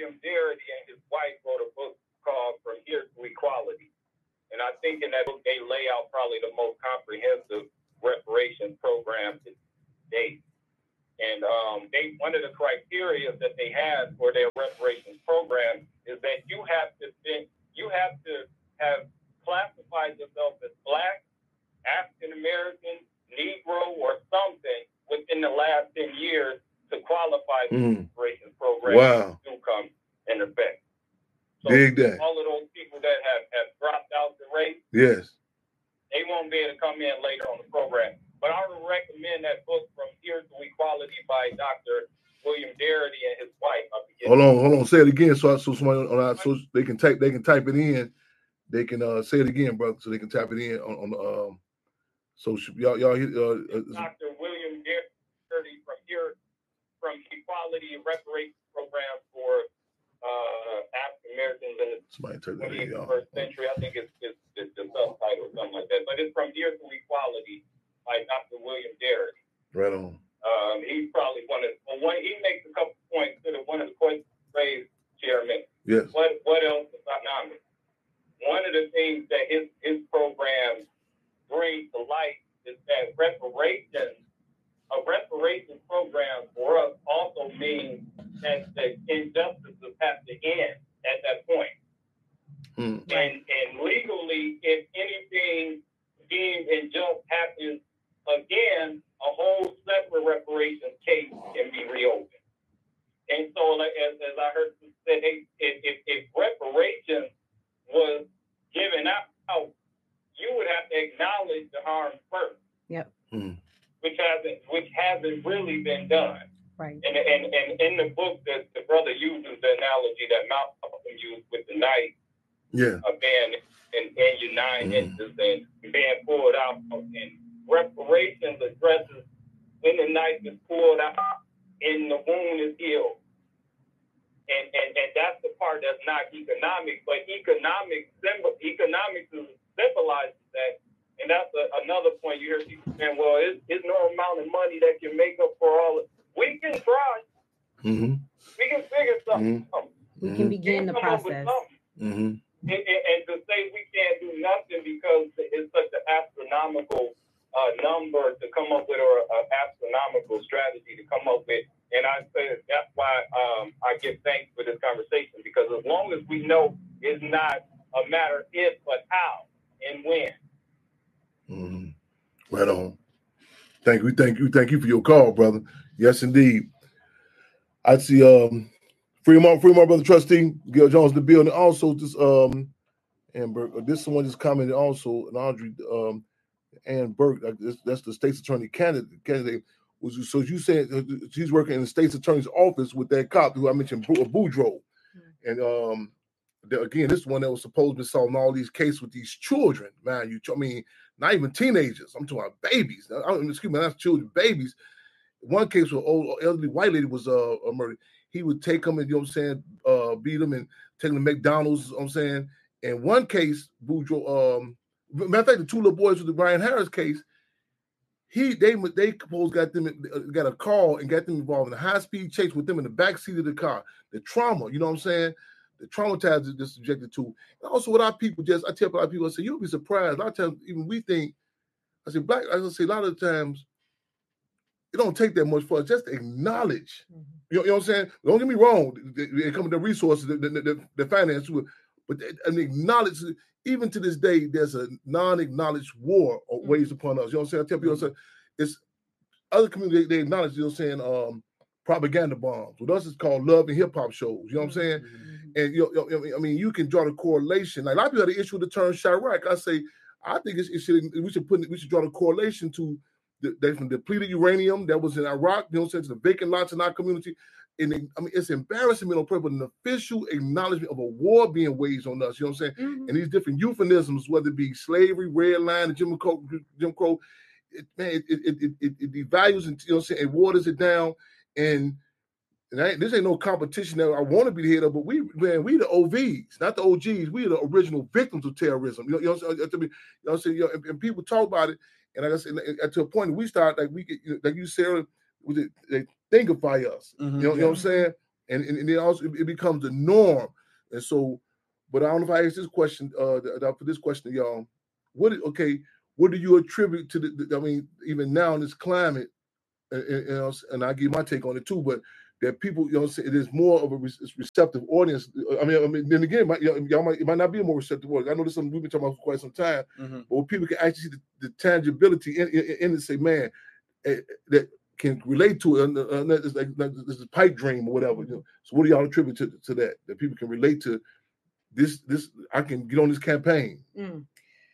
Speaker 5: William Darity and his wife wrote a book called From Here to Equality. And I think in that book, they lay out probably the most comprehensive reparations program to date. And um, they one of the criteria that they had for their reparations program is that you have to think, you have to have classified yourself as Black, African American, Negro, or something within the last ten years to qualify for
Speaker 1: Mm.
Speaker 5: the reparations program
Speaker 1: Wow.
Speaker 5: to come in effect. So
Speaker 1: Dig that.
Speaker 5: all of those people that have, have dropped out the race,
Speaker 1: Yes.
Speaker 5: they won't be able to come in later on the program. But I would recommend that book From Here to Equality by Doctor William Darity and his wife. I forget.
Speaker 1: Hold on, hold on. Say it again, so so somebody on our, so they can type they can type it in. They can uh, say it again, brother, so they can type it in on on the um. So should, y'all y'all hear, uh, uh,
Speaker 5: Doctor William Darity from here from Equality and Reparations Program for uh, African Americans in the
Speaker 1: somebody type that in, y'all.
Speaker 5: twenty-first century. I think it's, it's, it's the subtitle or something like that. But it's From Here to Equality by Doctor William Darity.
Speaker 1: Right on.
Speaker 5: Um, he's probably one of well, one. He makes a couple points to the, one of the questions raised, Chairman.
Speaker 1: Yes.
Speaker 5: What what else is economic? One of the things that his his program brings to light is that reparations, a reparations program for us also means that the injustices have to end at that point.
Speaker 1: Mm.
Speaker 5: And and legally, if anything deemed unjust happens again, a whole separate reparations case can be reopened. And so, like, as, as I heard you say, hey, if, if, if reparations was given out, you would have to acknowledge the harm first.
Speaker 2: Yep.
Speaker 1: Mm.
Speaker 5: Which hasn't which hasn't really been done.
Speaker 2: Right.
Speaker 5: And and, and in the book, that the brother uses the analogy that Malcolm used with the knife,
Speaker 1: Yeah.
Speaker 5: uh, being in, in your nine
Speaker 1: Mm.
Speaker 5: inches and being pulled out, and reparations addresses when the knife is pulled out and the wound is healed. And, and and that's the part that's not economic, but economic symbol economics symbolizes that. And that's a, another point you hear people saying, well, it's, it's no amount of money that can make up for all of it. We can try.
Speaker 1: Mm-hmm.
Speaker 5: We can figure something out.
Speaker 2: We can begin the
Speaker 5: We can come up with
Speaker 2: process.
Speaker 5: something.
Speaker 1: Mm-hmm.
Speaker 5: And, and, and to say we can't do nothing because it's such an astronomical uh, number to come up with, or an astronomical strategy to come up with. And I say that's why um, I give thanks for this conversation, because as long as we know it's not a matter if, but how and when.
Speaker 1: Mm-hmm. Right on. Thank you, thank you, thank you for your call, brother. Yes, indeed. I see um Fremont, Fremont, brother trustee, Gil Jones in the building. Also, this um Amber, this one just commented also, and Audrey um Ann Burke, that's, that's the state's attorney candidate. Candidate was so you said she's working in the state's attorney's office with that cop who I mentioned, Boudreaux, mm-hmm. and um. Again, this one that was supposed to be solving all these cases with these children, man. You, I mean, not even teenagers. I'm talking about babies. I don't, excuse me, that's children, babies. One case with old elderly white lady was uh murdered. He would take them and, you know what I'm saying, uh, beat them and take them to McDonald's. You know what I'm saying. In one case, Boudreaux, um, matter of fact, the two little boys with the Brian Harris case, he they they supposed got them got a call and got them involved in a high speed chase with them in the back seat of the car. The trauma, you know what I'm saying. The traumatized is just subjected to. And also what our people just, I tell a lot of people, I say, you'll be surprised. A lot of times, even we think, I say, black, I say, a lot of the times, it don't take that much for us just to acknowledge. Mm-hmm. You, know, you know what I'm saying? Don't get me wrong. They, they come with the resources, the, the, the, the finance, but they, and acknowledge, even to this day, there's a non-acknowledged war mm-hmm. waged upon us. You know what I'm saying? I tell people, mm-hmm. it's other communities, they acknowledge, you know what I'm saying, um, propaganda bombs. With us, it's called love and hip hop shows. You know what I'm saying? Mm-hmm. And you know, I mean, you can draw the correlation. Like a lot of people had the issue with the term Chirac. I say, I think it's, it should we should put we should draw the correlation to the, the from depleted uranium that was in Iraq. You know, what I'm saying, to the vacant lots in our community. And it, I mean, it's embarrassment on purpose, an official acknowledgement of a war being waged on us. You know what I'm saying? Mm-hmm. And these different euphemisms, whether it be slavery, red line, and Jim Crow, Jim Crow, it, man, it it, it it it devalues and, you know what I'm saying, it waters it down. And And I, this ain't no competition that I want to be the head of, but we, man, we the O Vs, not the O Gs. We are the original victims of terrorism. You know, you know, you know what I'm saying? You know, and, and people talk about it, and like I said, to a point that we start, like we get, you know, like you said, with it, they thinkify us. Mm-hmm, you know, yeah. you know what I'm saying? and and, and it also it, it becomes the norm. And so, but I don't know if I asked this question. Uh, I put this question to y'all. What okay? What do you attribute to the? the I mean, even now in this climate, and, and, and I give my take on it too, but that people, you know, it is more of a receptive audience. I mean, I mean, then again, might, y'all might it might not be a more receptive audience. I know this is something we've been talking about for quite some time, mm-hmm. but when people can actually see the, the tangibility in, in, in it, say, man, uh, that can relate to it. Uh, uh, it's like, like this is a pipe dream or whatever. You know? So, what do y'all attribute to, to that? That people can relate to this. This I can get on this campaign.
Speaker 2: Mm.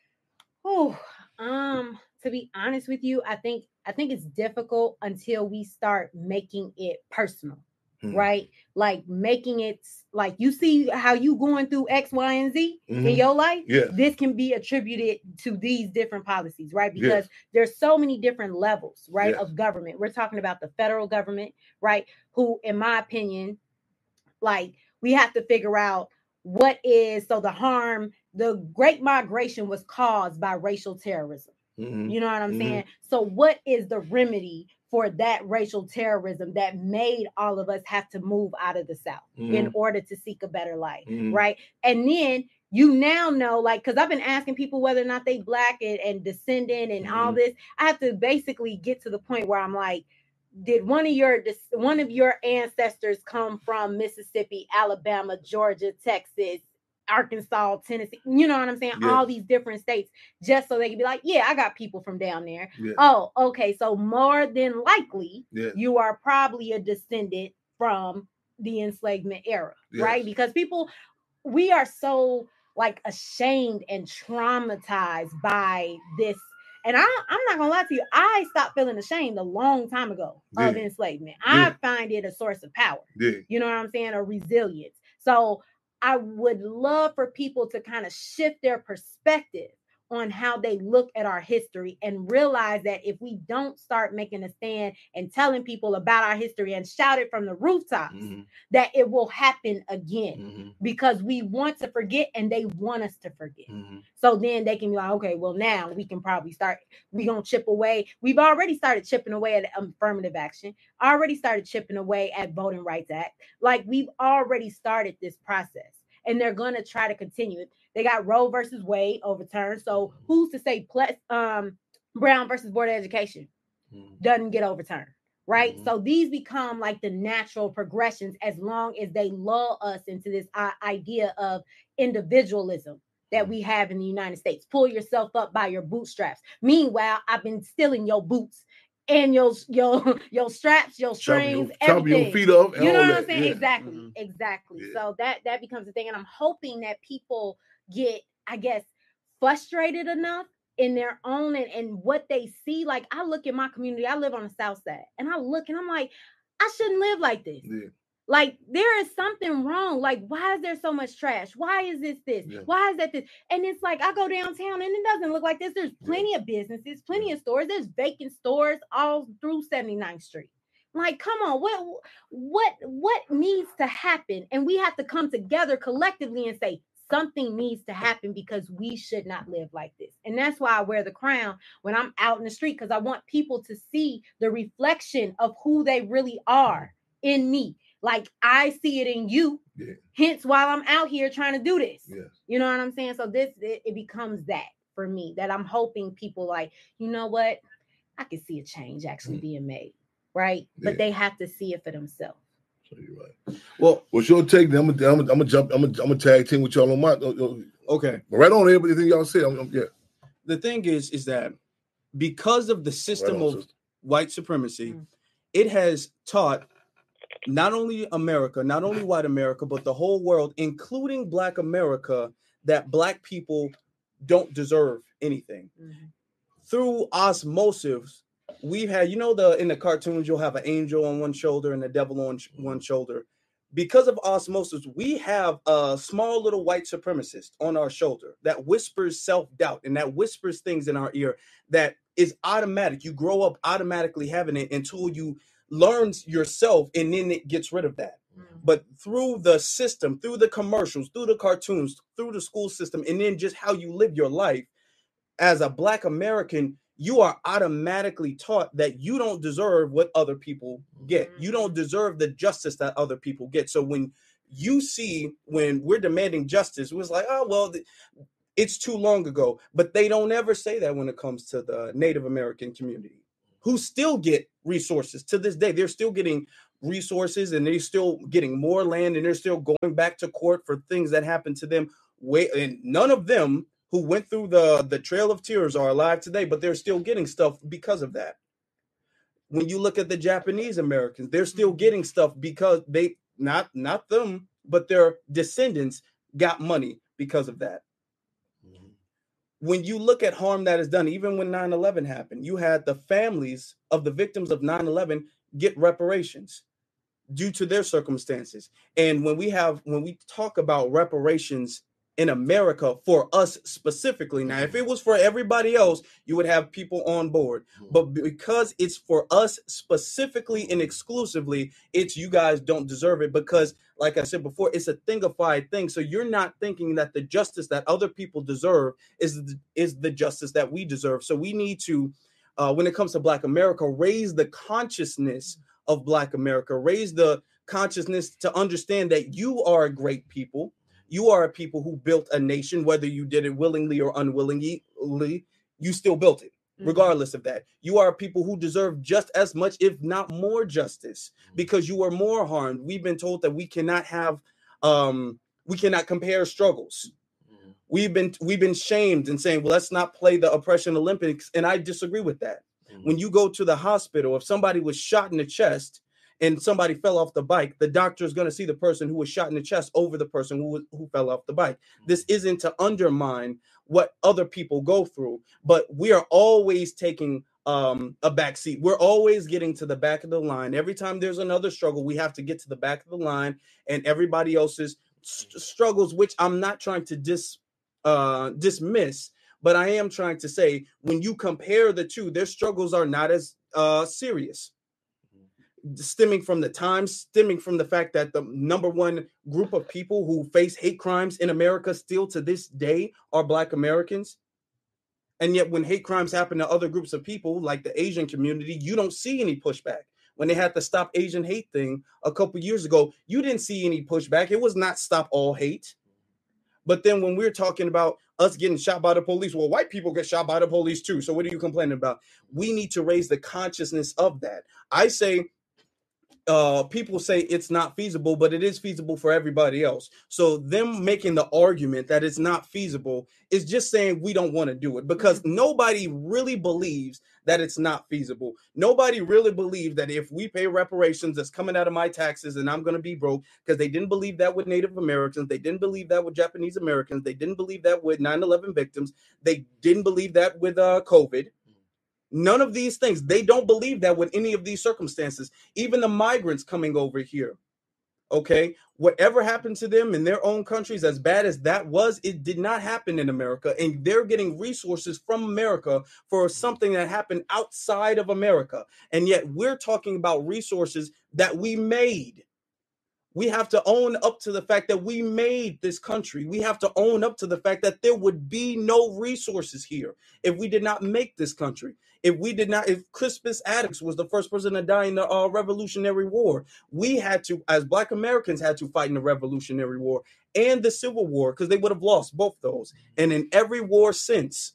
Speaker 2: Oh, um, to be honest with you, I think. I think it's difficult until we start making it personal, hmm. right? Like making it like you see how you going through X, Y, and Z mm-hmm. in your life.
Speaker 1: Yes.
Speaker 2: This can be attributed to these different policies, right? Because
Speaker 1: yes.
Speaker 2: there's so many different levels, right,
Speaker 1: yes.
Speaker 2: of government. We're talking about the federal government, right? Who, in my opinion, like we have to figure out what is so the harm. The Great Migration was caused by racial terrorism.
Speaker 1: Mm-hmm.
Speaker 2: You know what I'm
Speaker 1: mm-hmm.
Speaker 2: saying? So what is the remedy for that racial terrorism that made all of us have to move out of the South mm-hmm. in order to seek a better life, mm-hmm. right? And then you now know, like, because I've been asking people whether or not they Black and, and descendant and mm-hmm. all this. I have to basically get to the point where I'm like, did one of your one of your ancestors come from Mississippi, Alabama, Georgia, Texas, Arkansas, Tennessee, you know what I'm saying?
Speaker 1: Yeah.
Speaker 2: All these different states, just so they can be like, yeah, I got people from down there.
Speaker 1: Yeah.
Speaker 2: Oh, okay. So more than likely,
Speaker 1: yeah.
Speaker 2: you are probably a descendant from the enslavement era,
Speaker 1: yes.
Speaker 2: right? Because people, we are so like ashamed and traumatized by this. And I, I'm not gonna lie to you, I stopped feeling ashamed a long time ago
Speaker 1: yeah.
Speaker 2: of enslavement.
Speaker 1: Yeah.
Speaker 2: I find it a source of power.
Speaker 1: Yeah.
Speaker 2: You know what I'm saying? A resilience. So I would love for people to kind of shift their perspective on how they look at our history and realize that if we don't start making a stand and telling people about our history and shout it from the rooftops, mm-hmm. that it will happen again mm-hmm. because we want to forget and they want us to forget. Mm-hmm. So then they can be like, okay, well, now we can probably start, we're going to chip away. We've already started chipping away at affirmative action, already started chipping away at Voting Rights Act. Like we've already started this process. And they're going to try to continue it. They got Roe versus Wade overturned. So who's to say um, Brown versus Board of Education doesn't get overturned, right? Mm-hmm. So these become like the natural progressions as long as they lull us into this uh, idea of individualism that we have in the United States. Pull yourself up by your bootstraps. Meanwhile, I've been stealing your boots and your your your straps, your strings,
Speaker 1: chopping your, your feet up.
Speaker 2: You know what
Speaker 1: that.
Speaker 2: I'm saying?
Speaker 1: Yeah.
Speaker 2: Exactly,
Speaker 1: mm-hmm.
Speaker 2: exactly.
Speaker 1: Yeah.
Speaker 2: So that that becomes a thing, and I'm hoping that people get, I guess, frustrated enough in their own and, and what they see. Like I look at my community. I live on the South Side, and I look and I'm like, I shouldn't live like this.
Speaker 1: Yeah.
Speaker 2: Like there is something wrong. Like why is there so much trash? Why is this this?
Speaker 1: Yeah.
Speaker 2: Why is that this? And it's like I go downtown and it doesn't look like this. There's plenty yeah. of businesses, plenty yeah. of stores. There's vacant stores all through seventy-ninth Street. Like, come on, what what what needs to happen? And we have to come together collectively and say something needs to happen because we should not live like this. And that's why I wear the crown when I'm out in the street, because I want people to see the reflection of who they really are in me. Like I see it in you.
Speaker 1: Yeah.
Speaker 2: Hence why I'm out here trying to do this.
Speaker 1: Yes.
Speaker 2: You know what I'm saying? So this, it, it becomes that for me, that I'm hoping people like, you know what? I can see a change actually mm. being made. Right. Yeah. But they have to see it for themselves.
Speaker 1: So you're right. Well, what's your take? I'm gonna, I'm gonna jump. I'm gonna, I'm gonna tag team with y'all on my.
Speaker 3: Okay.
Speaker 1: Right on everything y'all say. I'm, I'm, yeah.
Speaker 3: The thing is, is that because of the system right on, of sister. white supremacy, mm. it has taught not only America, not only white America, but the whole world, including Black America, that Black people don't deserve anything. Mm-hmm. Through osmosis, we've had, you know, the in the cartoons, you'll have an angel on one shoulder and the devil on sh- one shoulder. Because of osmosis, we have a small little white supremacist on our shoulder that whispers self-doubt and that whispers things in our ear that is automatic. You grow up automatically having it until you learn yourself, and then it gets rid of that. Mm-hmm. But through the system, through the commercials, through the cartoons, through the school system, and then just how you live your life as a Black American, you are automatically taught that you don't deserve what other people get. You don't deserve the justice that other people get. So when you see, when we're demanding justice, it was like, oh, well, it's too long ago. But they don't ever say that when it comes to the Native American community, who still get resources to this day. They're still getting resources, and they're still getting more land, and they're still going back to court for things that happened to them. Way, and none of them who went through the, the Trail of Tears are alive today, but they're still getting stuff because of that. When you look at the Japanese Americans, they're still getting stuff because they, not, not them, but their descendants got money because of that. Mm-hmm. When you look at harm that is done, even when nine eleven happened, you had the families of the victims of nine eleven get reparations due to their circumstances. And when we have, when we talk about reparations in America for us specifically, now, if it was for everybody else, you would have people on board. But because it's for us specifically and exclusively, it's you guys don't deserve it because, like I said before, it's a thingified thing. So you're not thinking that the justice that other people deserve is, is the justice that we deserve. So we need to, uh, when it comes to Black America, raise the consciousness of Black America, raise the consciousness to understand that you are a great people. You are a people who built a nation, whether you did it willingly or unwillingly, you still built it, regardless mm-hmm. of that. You are people who deserve just as much, if not more justice, because you were more harmed. We've been told that we cannot have, um, we cannot compare struggles. Mm-hmm. We've been, we've been shamed and saying, well, let's not play the oppression Olympics. And I disagree with that. Mm-hmm. When you go to the hospital, if somebody was shot in the chest, and somebody fell off the bike, the doctor is going to see the person who was shot in the chest over the person who, who fell off the bike. This isn't to undermine what other people go through, but we are always taking um, a back seat. We're always getting to the back of the line. Every time there's another struggle, we have to get to the back of the line, and everybody else's st- struggles, which I'm not trying to dis, uh, dismiss, but I am trying to say, when you compare the two, their struggles are not as uh, serious. Stemming from the times, stemming from the fact that the number one group of people who face hate crimes in America still to this day are Black Americans. And yet when hate crimes happen to other groups of people, like the Asian community, you don't see any pushback. When they had the Stop Asian Hate thing a couple years ago, you didn't see any pushback. It was not Stop All Hate. But then when we're talking about us getting shot by the police, well, white people get shot by the police too. So what are you complaining about? We need to raise the consciousness of that. I say, Uh, people say it's not feasible, but it is feasible for everybody else. So them making the argument that it's not feasible is just saying we don't want to do it, because nobody really believes that it's not feasible. Nobody really believes that if we pay reparations that's coming out of my taxes and I'm going to be broke, because they didn't believe that with Native Americans. They didn't believe that with Japanese Americans. They didn't believe that with nine eleven victims. They didn't believe that with uh, COVID. None of these things. They don't believe that with any of these circumstances. Even the migrants coming over here. Okay. Whatever happened to them in their own countries, as bad as that was, it did not happen in America. And they're getting resources from America for something that happened outside of America. And yet we're talking about resources that we made. We have to own up to the fact that we made this country. We have to own up to the fact that there would be no resources here if we did not make this country. If we did not, if Crispus Attucks was the first person to die in the uh, Revolutionary War, we had to, as Black Americans, had to fight in the Revolutionary War and the Civil War, because they would have lost both those. And in every war since,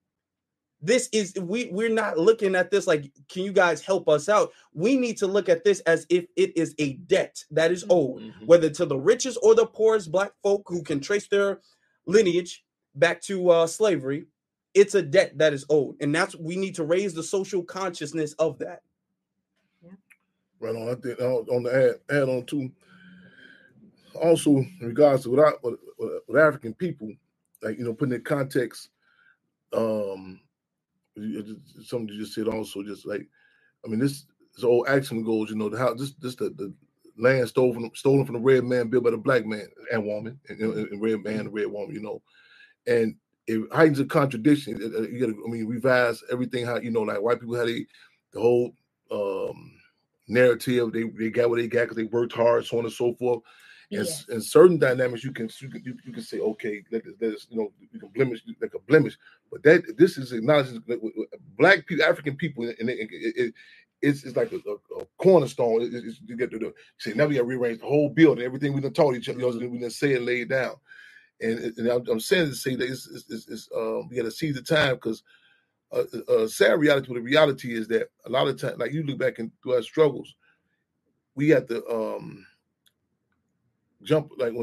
Speaker 3: this is, we, we're not looking at this like, can you guys help us out? We need to look at this as if it is a debt that is owed, mm-hmm. whether to the richest or the poorest Black folk who can trace their lineage back to uh, slavery. It's a debt that is owed. And that's, we need to raise the social consciousness of that.
Speaker 1: Yeah. Right on. I think on the add, add on to, also in regards to what, I, what, what African people, like, you know, putting in context, um, something you just said also, just like, I mean, this, this old action goes, you know, the how this this the, the land stolen stolen from the red man, built by the Black man and woman, and, and red man and red woman, you know, and it heightens a contradiction. You got to, I mean, revise everything. How, you know, like white people had a, the whole um, narrative. They they got what they got because they worked hard, so on and so forth. And,
Speaker 2: Yes.
Speaker 1: and certain dynamics you can you can, you, you can say, okay, let us, let us, you know, you can blemish like a blemish, but that this is acknowledging black people, African people, and it, it, it, it's it's like a, a, a cornerstone. It, it's, you get to do. Say now we got to rearrange the whole building, everything we done taught each other, mm-hmm. we done say and laid down. And, and I'm, I'm saying to say that it's, it's, it's, it's um, we got to seize the time because a uh, uh, sad reality. The reality is that a lot of times, like you look back into our struggles, we have to um, jump like when.